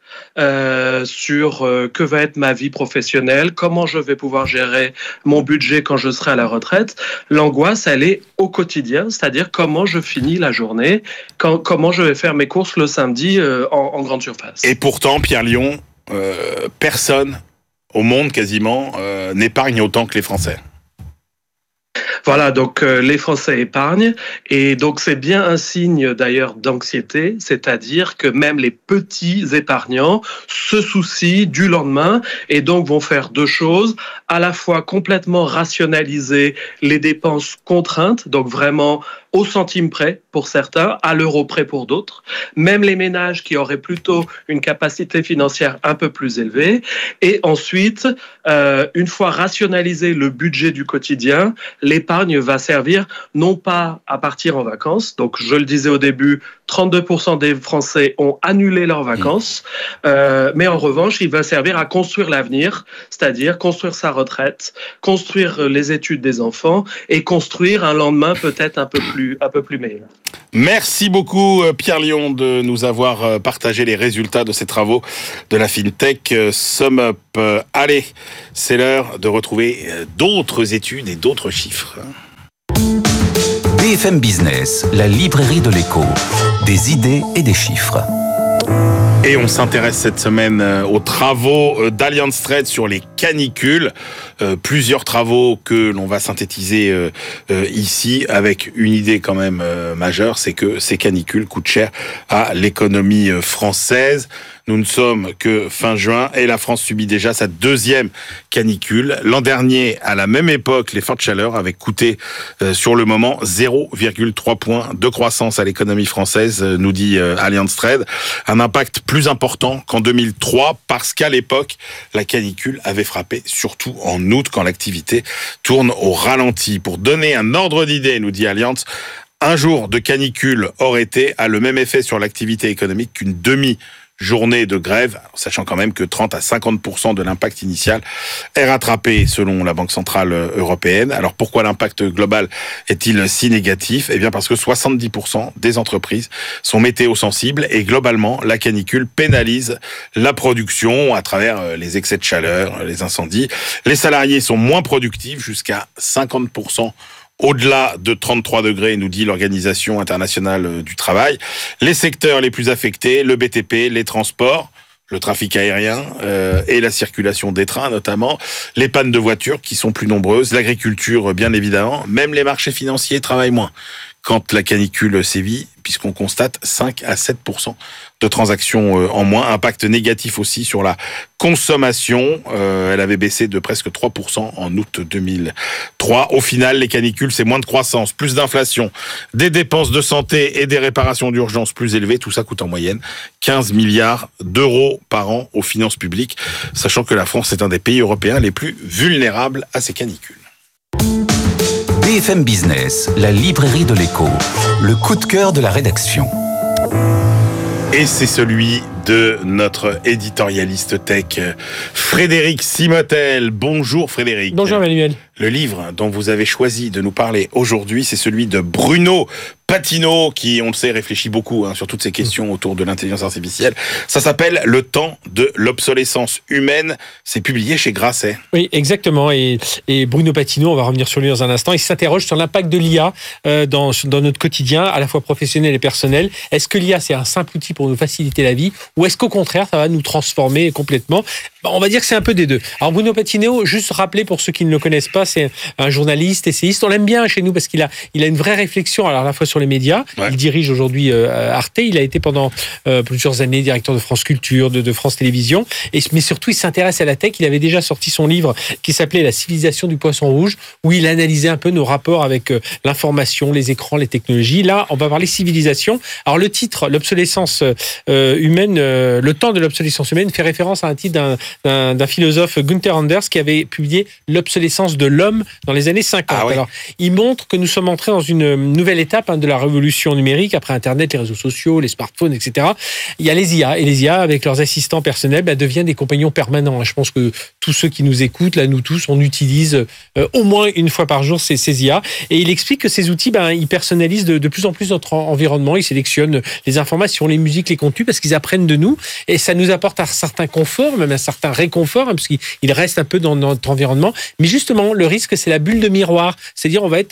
sur que va être ma vie professionnelle, comment je vais pouvoir gérer mon budget quand je serai à la retraite. L'angoisse, elle est au quotidien, c'est-à-dire comment je finis la journée, comment je vais faire mes courses le samedi en grande surface. Et pourtant, Pierre Lion, personne au monde quasiment n'épargne autant que les Français. Voilà, donc les Français épargnent et donc c'est bien un signe d'ailleurs d'anxiété, c'est-à-dire que même les petits épargnants se soucient du lendemain et donc vont faire deux choses, à la fois complètement rationaliser les dépenses contraintes, donc vraiment au centime près pour certains, à l'euro près pour d'autres, même les ménages qui auraient plutôt une capacité financière un peu plus élevée. Et ensuite, une fois rationalisé le budget du quotidien, l'épargne va servir non pas à partir en vacances, donc je le disais au début, 32% des Français ont annulé leurs vacances, mais en revanche, il va servir à construire l'avenir, c'est-à-dire construire sa retraite, construire les études des enfants et construire un lendemain peut-être un peu plus meilleur. Merci beaucoup Pierre Lion de nous avoir partagé les résultats de ces travaux de la FinTech SumUp. Allez, c'est l'heure de retrouver d'autres études et d'autres chiffres. BFM Business, la librairie de l'écho. Des idées et des chiffres. Et on s'intéresse cette semaine aux travaux d'Allianz Trade sur les canicules. Plusieurs travaux que l'on va synthétiser ici avec une idée quand même majeure, c'est que ces canicules coûtent cher à l'économie française. Nous ne sommes que fin juin et la France subit déjà sa deuxième canicule. L'an dernier, à la même époque, les fortes chaleurs avaient coûté sur le moment 0,3 points de croissance à l'économie française, nous dit Allianz Trade. Un impact plus important qu'en 2003 parce qu'à l'époque, la canicule avait frappé surtout en août quand l'activité tourne au ralenti. Pour donner un ordre d'idée, nous dit Allianz, un jour de canicule hors été a le même effet sur l'activité économique qu'une demi-journée de grève, sachant quand même que 30 à 50% de l'impact initial est rattrapé selon la Banque Centrale Européenne. Alors pourquoi l'impact global est-il si négatif ? Eh bien parce que 70% des entreprises sont météo-sensibles et globalement la canicule pénalise la production à travers les excès de chaleur, les incendies. Les salariés sont moins productifs, jusqu'à 50% au-delà de 33 degrés, nous dit l'Organisation internationale du travail. Les secteurs les plus affectés, le BTP, les transports, le trafic aérien et la circulation des trains notamment, les pannes de voitures qui sont plus nombreuses, l'agriculture bien évidemment, même les marchés financiers travaillent moins quand la canicule sévit, puisqu'on constate 5 à 7% de transactions en moins. Impact négatif aussi sur la consommation. Elle avait baissé de presque 3% en août 2003. Au final, les canicules, c'est moins de croissance, plus d'inflation, des dépenses de santé et des réparations d'urgence plus élevées. Tout ça coûte en moyenne 15 milliards d'euros par an aux finances publiques, sachant que la France est un des pays européens les plus vulnérables à ces canicules. BFM Business, la librairie de l'écho. Le coup de cœur de la rédaction. Et c'est celui de notre éditorialiste tech, Frédéric Simotel. Bonjour Frédéric. Bonjour Emmanuel. Le livre dont vous avez choisi de nous parler aujourd'hui, c'est celui de Bruno Patino, qui, on le sait, réfléchit beaucoup sur toutes ces questions autour de l'intelligence artificielle. Ça s'appelle « Le temps de l'obsolescence humaine ». C'est publié chez Grasset. Oui, exactement. Et Bruno Patino, on va revenir sur lui dans un instant, il s'interroge sur l'impact de l'IA dans notre quotidien, à la fois professionnel et personnel. Est-ce que l'IA, c'est un simple outil pour nous faciliter la vie, ou est-ce qu'au contraire, ça va nous transformer complètement ? On va dire que c'est un peu des deux. Alors Bruno Patino, juste rappeler pour ceux qui ne le connaissent pas, c'est un journaliste, essayiste. On l'aime bien chez nous parce qu'il a une vraie réflexion, alors à la fois sur les médias. Ouais. Il dirige aujourd'hui Arte. Il a été pendant plusieurs années directeur de France Culture, de France Télévisions. Mais surtout, il s'intéresse à la tech. Il avait déjà sorti son livre qui s'appelait La civilisation du poisson rouge, où il analysait un peu nos rapports avec l'information, les écrans, les technologies. Là, on va parler civilisation. Alors le titre, l'obsolescence humaine, le temps de l'obsolescence humaine, fait référence à un titre d'un philosophe Gunther Anders qui avait publié L'obsolescence de l'homme dans les années 50. Ah oui. Alors, il montre que nous sommes entrés dans une nouvelle étape de la révolution numérique, après Internet, les réseaux sociaux, les smartphones, etc. Il y a les IA, et les IA, avec leurs assistants personnels, deviennent des compagnons permanents. Je pense que tous ceux qui nous écoutent, là, nous tous, on utilise au moins une fois par jour ces IA. Et il explique que ces outils, ils personnalisent de plus en plus notre environnement. Ils sélectionnent les informations, les musiques, les contenus, parce qu'ils apprennent de nous. Et ça nous apporte un certain confort, même un certain réconfort, parce qu'il reste un peu dans notre environnement. Mais justement, le risque, c'est la bulle de miroir. C'est-à-dire, on va être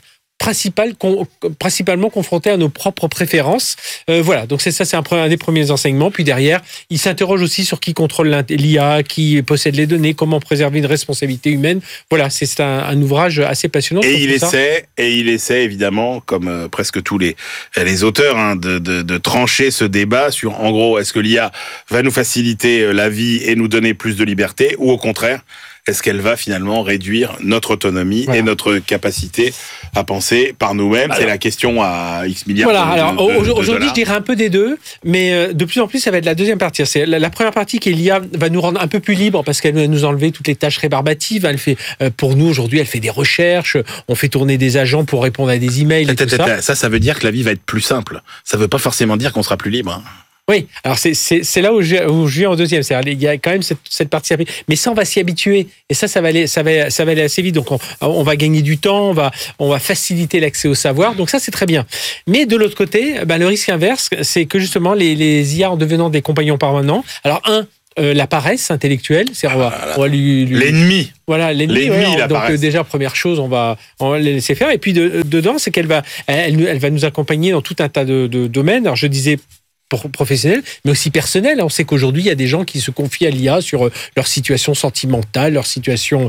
principalement confrontés à nos propres préférences. Voilà, donc c'est un des premiers enseignements. Puis derrière, il s'interroge aussi sur qui contrôle l'IA, qui possède les données, comment préserver une responsabilité humaine. Voilà, c'est un ouvrage assez passionnant. Et il essaie évidemment, comme presque tous les auteurs, de trancher ce débat sur, en gros, est-ce que l'IA va nous faciliter la vie et nous donner plus de liberté, ou au contraire, est-ce qu'elle va finalement réduire notre autonomie et notre capacité à penser par nous-mêmes? C'est la question à X milliards de aujourd'hui, dollars. je dirais un peu des deux, mais de plus en plus, ça va être la deuxième partie. C'est la première partie qui est l'IA va nous rendre un peu plus libres parce qu'elle va nous enlever toutes les tâches rébarbatives. Elle fait, pour nous, aujourd'hui, elle fait des recherches. On fait tourner des agents pour répondre à des emails et tout ça. Ça veut dire que la vie va être plus simple. Ça veut pas forcément dire qu'on sera plus libre. Oui, alors c'est là où je viens en deuxième. C'est-à-dire, il y a quand même cette partie, mais ça on va s'y habituer et ça va aller assez vite. Donc on va gagner du temps, on va faciliter l'accès au savoir. Donc ça c'est très bien. Mais de l'autre côté, le risque inverse, c'est que justement les IA en devenant des compagnons permanents. Alors la paresse intellectuelle, c'est on va lui l'ennemi. Voilà, l'ennemi la donc paresse. déjà première chose, on va les laisser faire. Et puis dedans, c'est qu'elle va nous accompagner dans tout un tas de domaines. Alors je disais professionnels, mais aussi personnels. On sait qu'aujourd'hui, il y a des gens qui se confient à l'IA sur leur situation sentimentale, leur situation,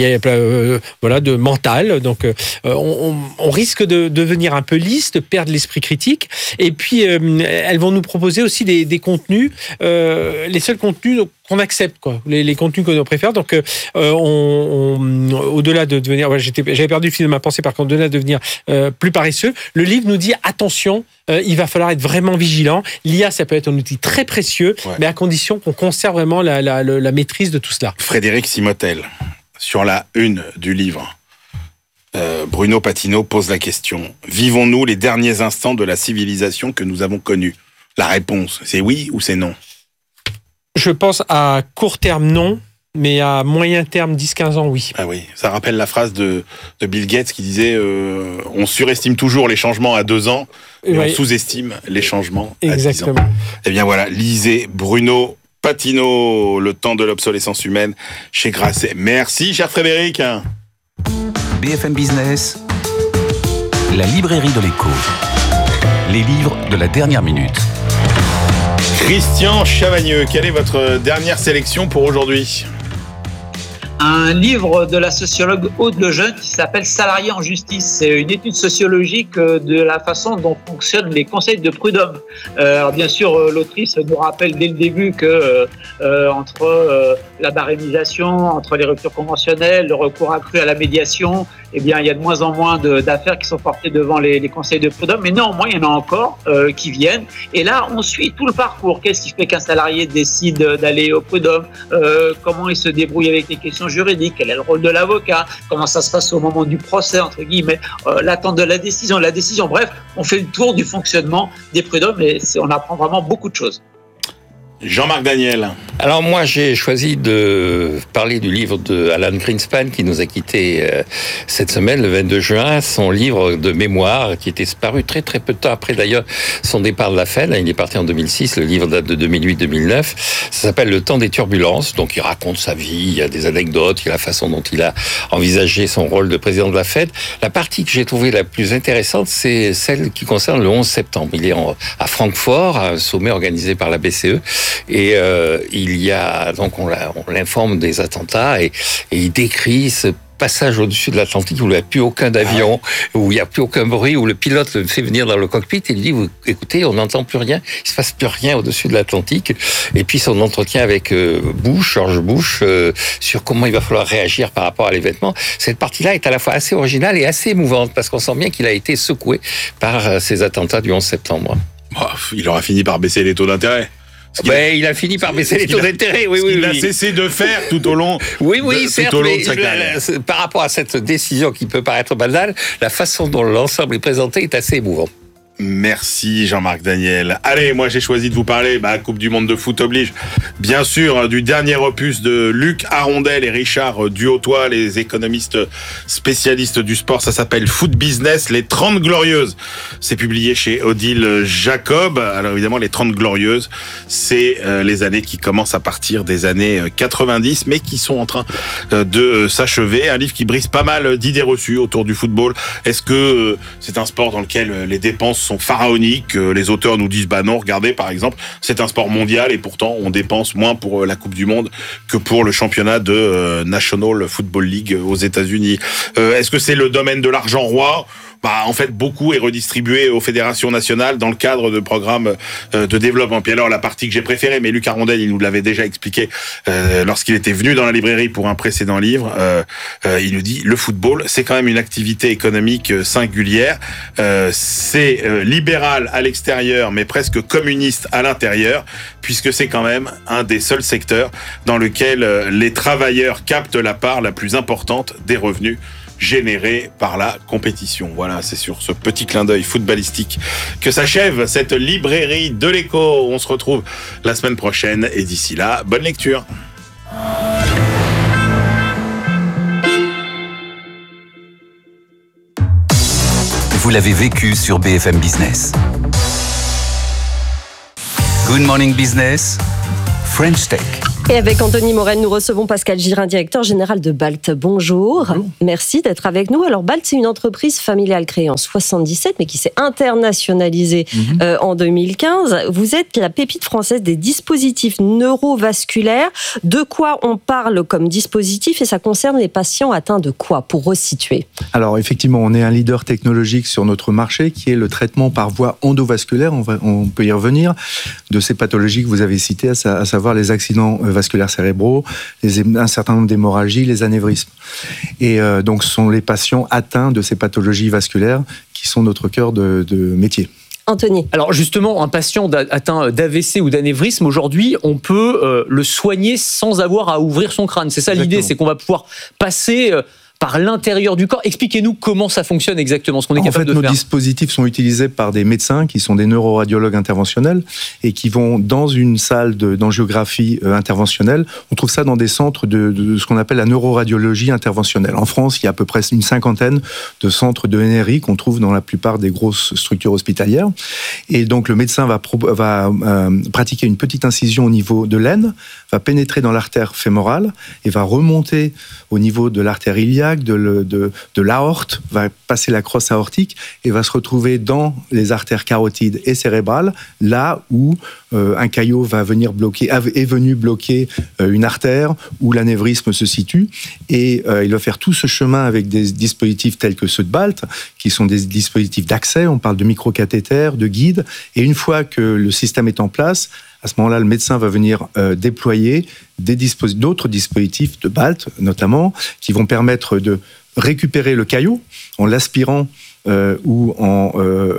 de mentale. Donc, on risque de devenir un peu lisse, de perdre l'esprit critique. Et puis, elles vont nous proposer aussi des contenus, les seuls contenus qu'on accepte, quoi, les contenus que l'on préfère. Donc, au-delà de devenir, j'avais perdu le fil de ma pensée, par contre, au-delà de devenir plus paresseux, le livre nous dit attention, il va falloir être vraiment vigilant. L'IA, ça peut être un outil très précieux, mais à condition qu'on conserve vraiment la maîtrise de tout cela. Frédéric Simotel, sur la une du livre, Bruno Patino pose la question: vivons-nous les derniers instants de la civilisation que nous avons connue? La réponse, c'est oui ou c'est non? Je pense à court terme, non. Mais à moyen terme, 10-15 ans, oui. Ah oui, ça rappelle la phrase de Bill Gates qui disait on surestime toujours les changements à 2 ans et on sous-estime les changements à 10 ans. Eh bien voilà, lisez Bruno Patino, Le temps de l'obsolescence humaine, chez Grasset. Merci, cher Frédéric. BFM Business, la librairie de l'écho. Les livres de la dernière minute. Christian Chavagneux, quelle est votre dernière sélection pour aujourd'hui ? Un livre de la sociologue Aude Lejeune qui s'appelle Salariés en justice. C'est une étude sociologique de la façon dont fonctionnent les conseils de prud'homme. Alors bien sûr, l'autrice nous rappelle dès le début que entre la barémisation, entre les ruptures conventionnelles, le recours accru à la médiation, eh bien, il y a de moins en moins d'affaires qui sont portées devant les conseils de prud'homme. Mais néanmoins, il y en a encore qui viennent. Et là, on suit tout le parcours. Qu'est-ce qui fait qu'un salarié décide d'aller au prud'homme? Comment il se débrouille avec les questions juridiques? Quel est le rôle de l'avocat? Comment ça se passe au moment du procès, entre guillemets? L'attente de la décision. Bref, on fait le tour du fonctionnement des prud'hommes et on apprend vraiment beaucoup de choses. Jean-Marc Daniel. Alors moi, j'ai choisi de parler du livre de Alan Greenspan qui nous a quittés cette semaine, le 22 juin, son livre de mémoire qui était paru très très peu de temps après d'ailleurs son départ de la Fed. Il est parti en 2006, le livre date de 2008-2009. Ça s'appelle Le temps des turbulences, donc il raconte sa vie, il y a des anecdotes, il y a la façon dont il a envisagé son rôle de président de la Fed. La partie que j'ai trouvée la plus intéressante, c'est celle qui concerne le 11 septembre. Il est à Francfort, à un sommet organisé par la BCE. Et il y a donc on l'informe des attentats et il décrit ce passage au-dessus de l'Atlantique où il n'y a plus aucun avion, où il n'y a plus aucun bruit, où le pilote le fait venir dans le cockpit et lui dit écoutez, on n'entend plus rien, il se passe plus rien au-dessus de l'Atlantique. Et puis son entretien avec George Bush, sur comment il va falloir réagir par rapport à l'événement. Cette partie-là est à la fois assez originale et assez émouvante parce qu'on sent bien qu'il a été secoué par ces attentats du 11 septembre. Il aura fini par baisser les taux d'intérêt. Il a fini par baisser les taux d'intérêt, oui. Il a cessé de faire tout au long. Certes, mais par rapport à cette décision qui peut paraître banale, la façon dont l'ensemble est présenté est assez émouvant. Merci Jean-Marc Daniel. Allez, moi j'ai choisi de vous parler, Coupe du Monde de foot oblige, bien sûr, du dernier opus de Luc Arondel et Richard Duhautois, les économistes spécialistes du sport. Ça s'appelle Foot Business, les 30 Glorieuses. C'est publié chez Odile Jacob. Alors évidemment, les 30 Glorieuses, c'est les années qui commencent à partir des années 90, mais qui sont en train de s'achever. Un livre qui brise pas mal d'idées reçues autour du football. Est-ce que c'est un sport dans lequel les dépenses sont pharaoniques? Les auteurs nous disent non, regardez par exemple, c'est un sport mondial et pourtant on dépense moins pour la Coupe du Monde que pour le championnat de National Football League aux États-Unis. Est-ce que c'est le domaine de l'argent roi? En fait, beaucoup est redistribué aux fédérations nationales dans le cadre de programmes de développement. Puis alors, la partie que j'ai préférée, mais Luc Arondel, il nous l'avait déjà expliqué lorsqu'il était venu dans la librairie pour un précédent livre, il nous dit, le football, c'est quand même une activité économique singulière. C'est libéral à l'extérieur, mais presque communiste à l'intérieur, puisque c'est quand même un des seuls secteurs dans lequel les travailleurs captent la part la plus importante des revenus générés par la compétition. Voilà, c'est sur ce petit clin d'œil footballistique que s'achève cette librairie de l'écho. On se retrouve la semaine prochaine et d'ici là, bonne lecture. Vous l'avez vécu sur BFM Business. Good Morning Business, French Tech. Et avec Anthony Morel, nous recevons Pascal Girin, directeur général de BALT. Bonjour. Merci d'être avec nous. Alors BALT, c'est une entreprise familiale créée en 77, mais qui s'est internationalisée en 2015. Vous êtes la pépite française des dispositifs neurovasculaires. De quoi on parle comme dispositif et ça concerne les patients atteints de quoi, pour resituer? Alors effectivement, on est un leader technologique sur notre marché qui est le traitement par voie endovasculaire, on peut y revenir, de ces pathologies que vous avez citées, à savoir les accidents vasculaires cérébraux, un certain nombre d'hémorragies, les anévrismes. Et donc ce sont les patients atteints de ces pathologies vasculaires qui sont notre cœur de métier. Anthony. Alors justement, un patient atteint d'AVC ou d'anévrisme, aujourd'hui, on peut le soigner sans avoir à ouvrir son crâne. C'est ça l'idée, c'est qu'on va pouvoir passer par l'intérieur du corps. Expliquez-nous comment ça fonctionne exactement, ce qu'on est capable de faire. Nos dispositifs sont utilisés par des médecins qui sont des neuroradiologues interventionnels et qui vont dans une salle d'angiographie interventionnelle. On trouve ça dans des centres de ce qu'on appelle la neuroradiologie interventionnelle. En France, il y a à peu près une 50aine de centres de NRI qu'on trouve dans la plupart des grosses structures hospitalières. Et donc, le médecin va pratiquer une petite incision au niveau de l'aine, va pénétrer dans l'artère fémorale et va remonter au niveau de l'artère iliaque, de l'aorte, va passer la crosse aortique et va se retrouver dans les artères carotides et cérébrales, là où un caillot est venu bloquer une artère où l'anévrisme se situe. Et il va faire tout ce chemin avec des dispositifs tels que ceux de BALT, qui sont des dispositifs d'accès, on parle de microcathéters, de guides. Et une fois que le système est en place, à ce moment-là, le médecin va venir déployer d'autres dispositifs de BALT, notamment, qui vont permettre de récupérer le caillot en l'aspirant ou en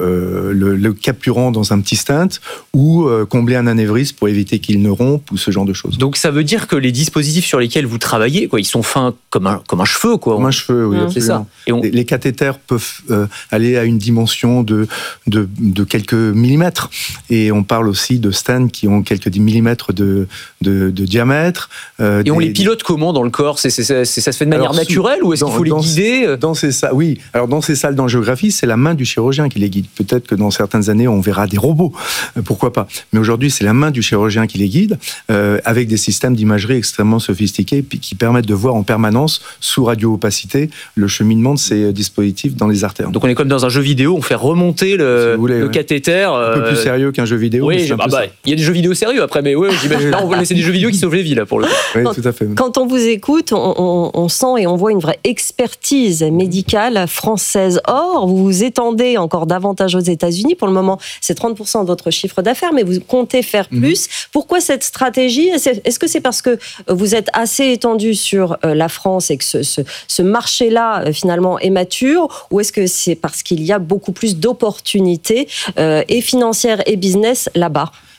le capturant dans un petit stent, ou combler un anévrisme pour éviter qu'il ne rompe, ou ce genre de choses. Donc ça veut dire que les dispositifs sur lesquels vous travaillez, ils sont fins comme un cheveu, quoi. Comme un cheveu, oui, absolument. C'est ça. Les cathéters peuvent aller à une dimension de quelques millimètres, et on parle aussi de stents qui ont quelques millimètres de diamètre. Et on les pilote comment dans le corps? Ça se fait de manière naturelle, ou est-ce qu'il faut les guider? Dans ces salles d'angiographie, c'est la main du chirurgien qui les guide. Peut-être que dans certaines années, on verra des robots, pourquoi pas. Mais aujourd'hui, c'est la main du chirurgien qui les guide, avec des systèmes d'imagerie extrêmement sophistiqués qui permettent de voir en permanence, sous radio-opacité, le cheminement de ces dispositifs dans les artères. Donc on est comme dans un jeu vidéo, on fait remonter le cathéter. Un peu plus sérieux qu'un jeu vidéo. Oui, il y a des jeux vidéo sérieux après, mais ouais, j'imagine. Là, c'est des jeux vidéo qui sauvent les vies, là, pour le coup. Oui, tout à fait. Quand on vous écoute, on sent et on voit une vraie expertise médicale française. Or, vous vous étendez encore davantage aux États-Unis. Pour le moment, c'est 30% de votre chiffre d'affaires, mais vous comptez faire plus. Pourquoi cette stratégie? Est-ce que c'est parce que vous êtes assez étendu sur la France et que ce marché-là, finalement, est mature? Ou est-ce que c'est parce qu'il y a beaucoup plus d'opportunités et financières et business là-bas?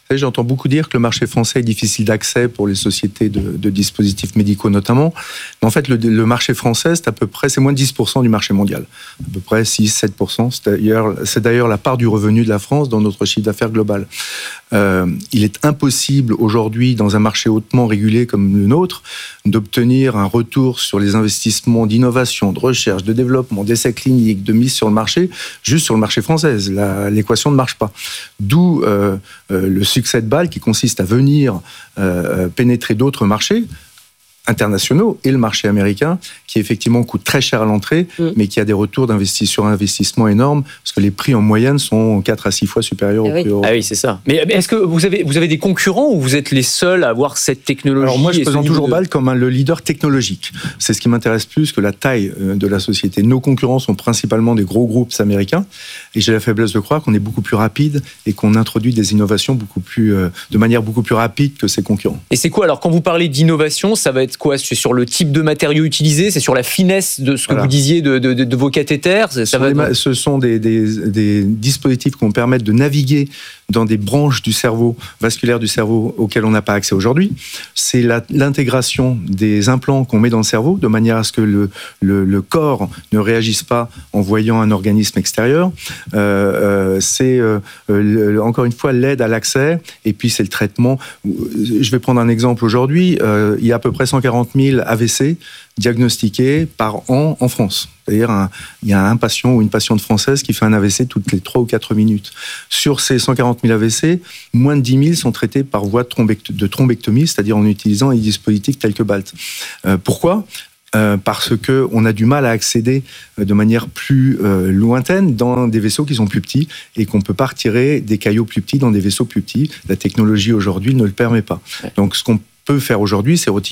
savez, j'entends beaucoup dire que le marché français est difficile d'accès pour les sociétés de dispositifs médicaux notamment. Mais en fait, le marché français, c'est moins de 10% du marché mondial. À peu près 6-7%. C'est d'ailleurs la part du revenu de la France dans notre chiffre d'affaires global. Il est impossible aujourd'hui, dans un marché hautement régulé comme le nôtre, d'obtenir un retour sur les investissements d'innovation, de recherche, de développement, d'essais cliniques, de mise sur le marché, juste sur le marché français. L'équation ne marche pas. D'où le succès de Bâle qui consiste à venir pénétrer d'autres marchés internationaux et le marché américain qui effectivement coûte très cher à l'entrée, mais qui a des retours sur investissement énormes parce que les prix en moyenne sont 4 à 6 fois supérieurs aux prix européens. Ah oui, c'est ça. Mais est-ce que vous avez des concurrents ou vous êtes les seuls à avoir cette technologie? Alors moi, je présente toujours Bâle comme le leader technologique. C'est ce qui m'intéresse plus que la taille de la société. Nos concurrents sont principalement des gros groupes américains et j'ai la faiblesse de croire qu'on est beaucoup plus rapide et qu'on introduit des innovations de manière beaucoup plus rapide que ses concurrents. Et c'est quoi alors quand vous parlez d'innovation, ça va être quoi? C'est sur le type de matériaux utilisés, c'est sur la finesse de ce que vous disiez de vos cathéters. Ce sont des dispositifs qui vont permettre de naviguer dans des branches du cerveau, vasculaires du cerveau, auxquelles on n'a pas accès aujourd'hui. C'est l'intégration des implants qu'on met dans le cerveau, de manière à ce que le corps ne réagisse pas en voyant un organisme extérieur. C'est encore une fois l'aide à l'accès, et puis c'est le traitement. Je vais prendre un exemple aujourd'hui. Il y a à peu près 140 000 AVC diagnostiqués par an en France. C'est-à-dire, il y a un patient ou une patiente française qui fait un AVC toutes les 3 ou 4 minutes. Sur ces 140 000 AVC, moins de 10 000 sont traités par voie de thrombectomie, c'est-à-dire en utilisant des dispositifs tels que BALT. Pourquoi ? Parce qu'on a du mal à accéder de manière plus lointaine dans des vaisseaux qui sont plus petits et qu'on ne peut pas retirer des caillots plus petits dans des vaisseaux plus petits. La technologie aujourd'hui ne le permet pas. Donc ce qu'on peut faire aujourd'hui, c'est retirer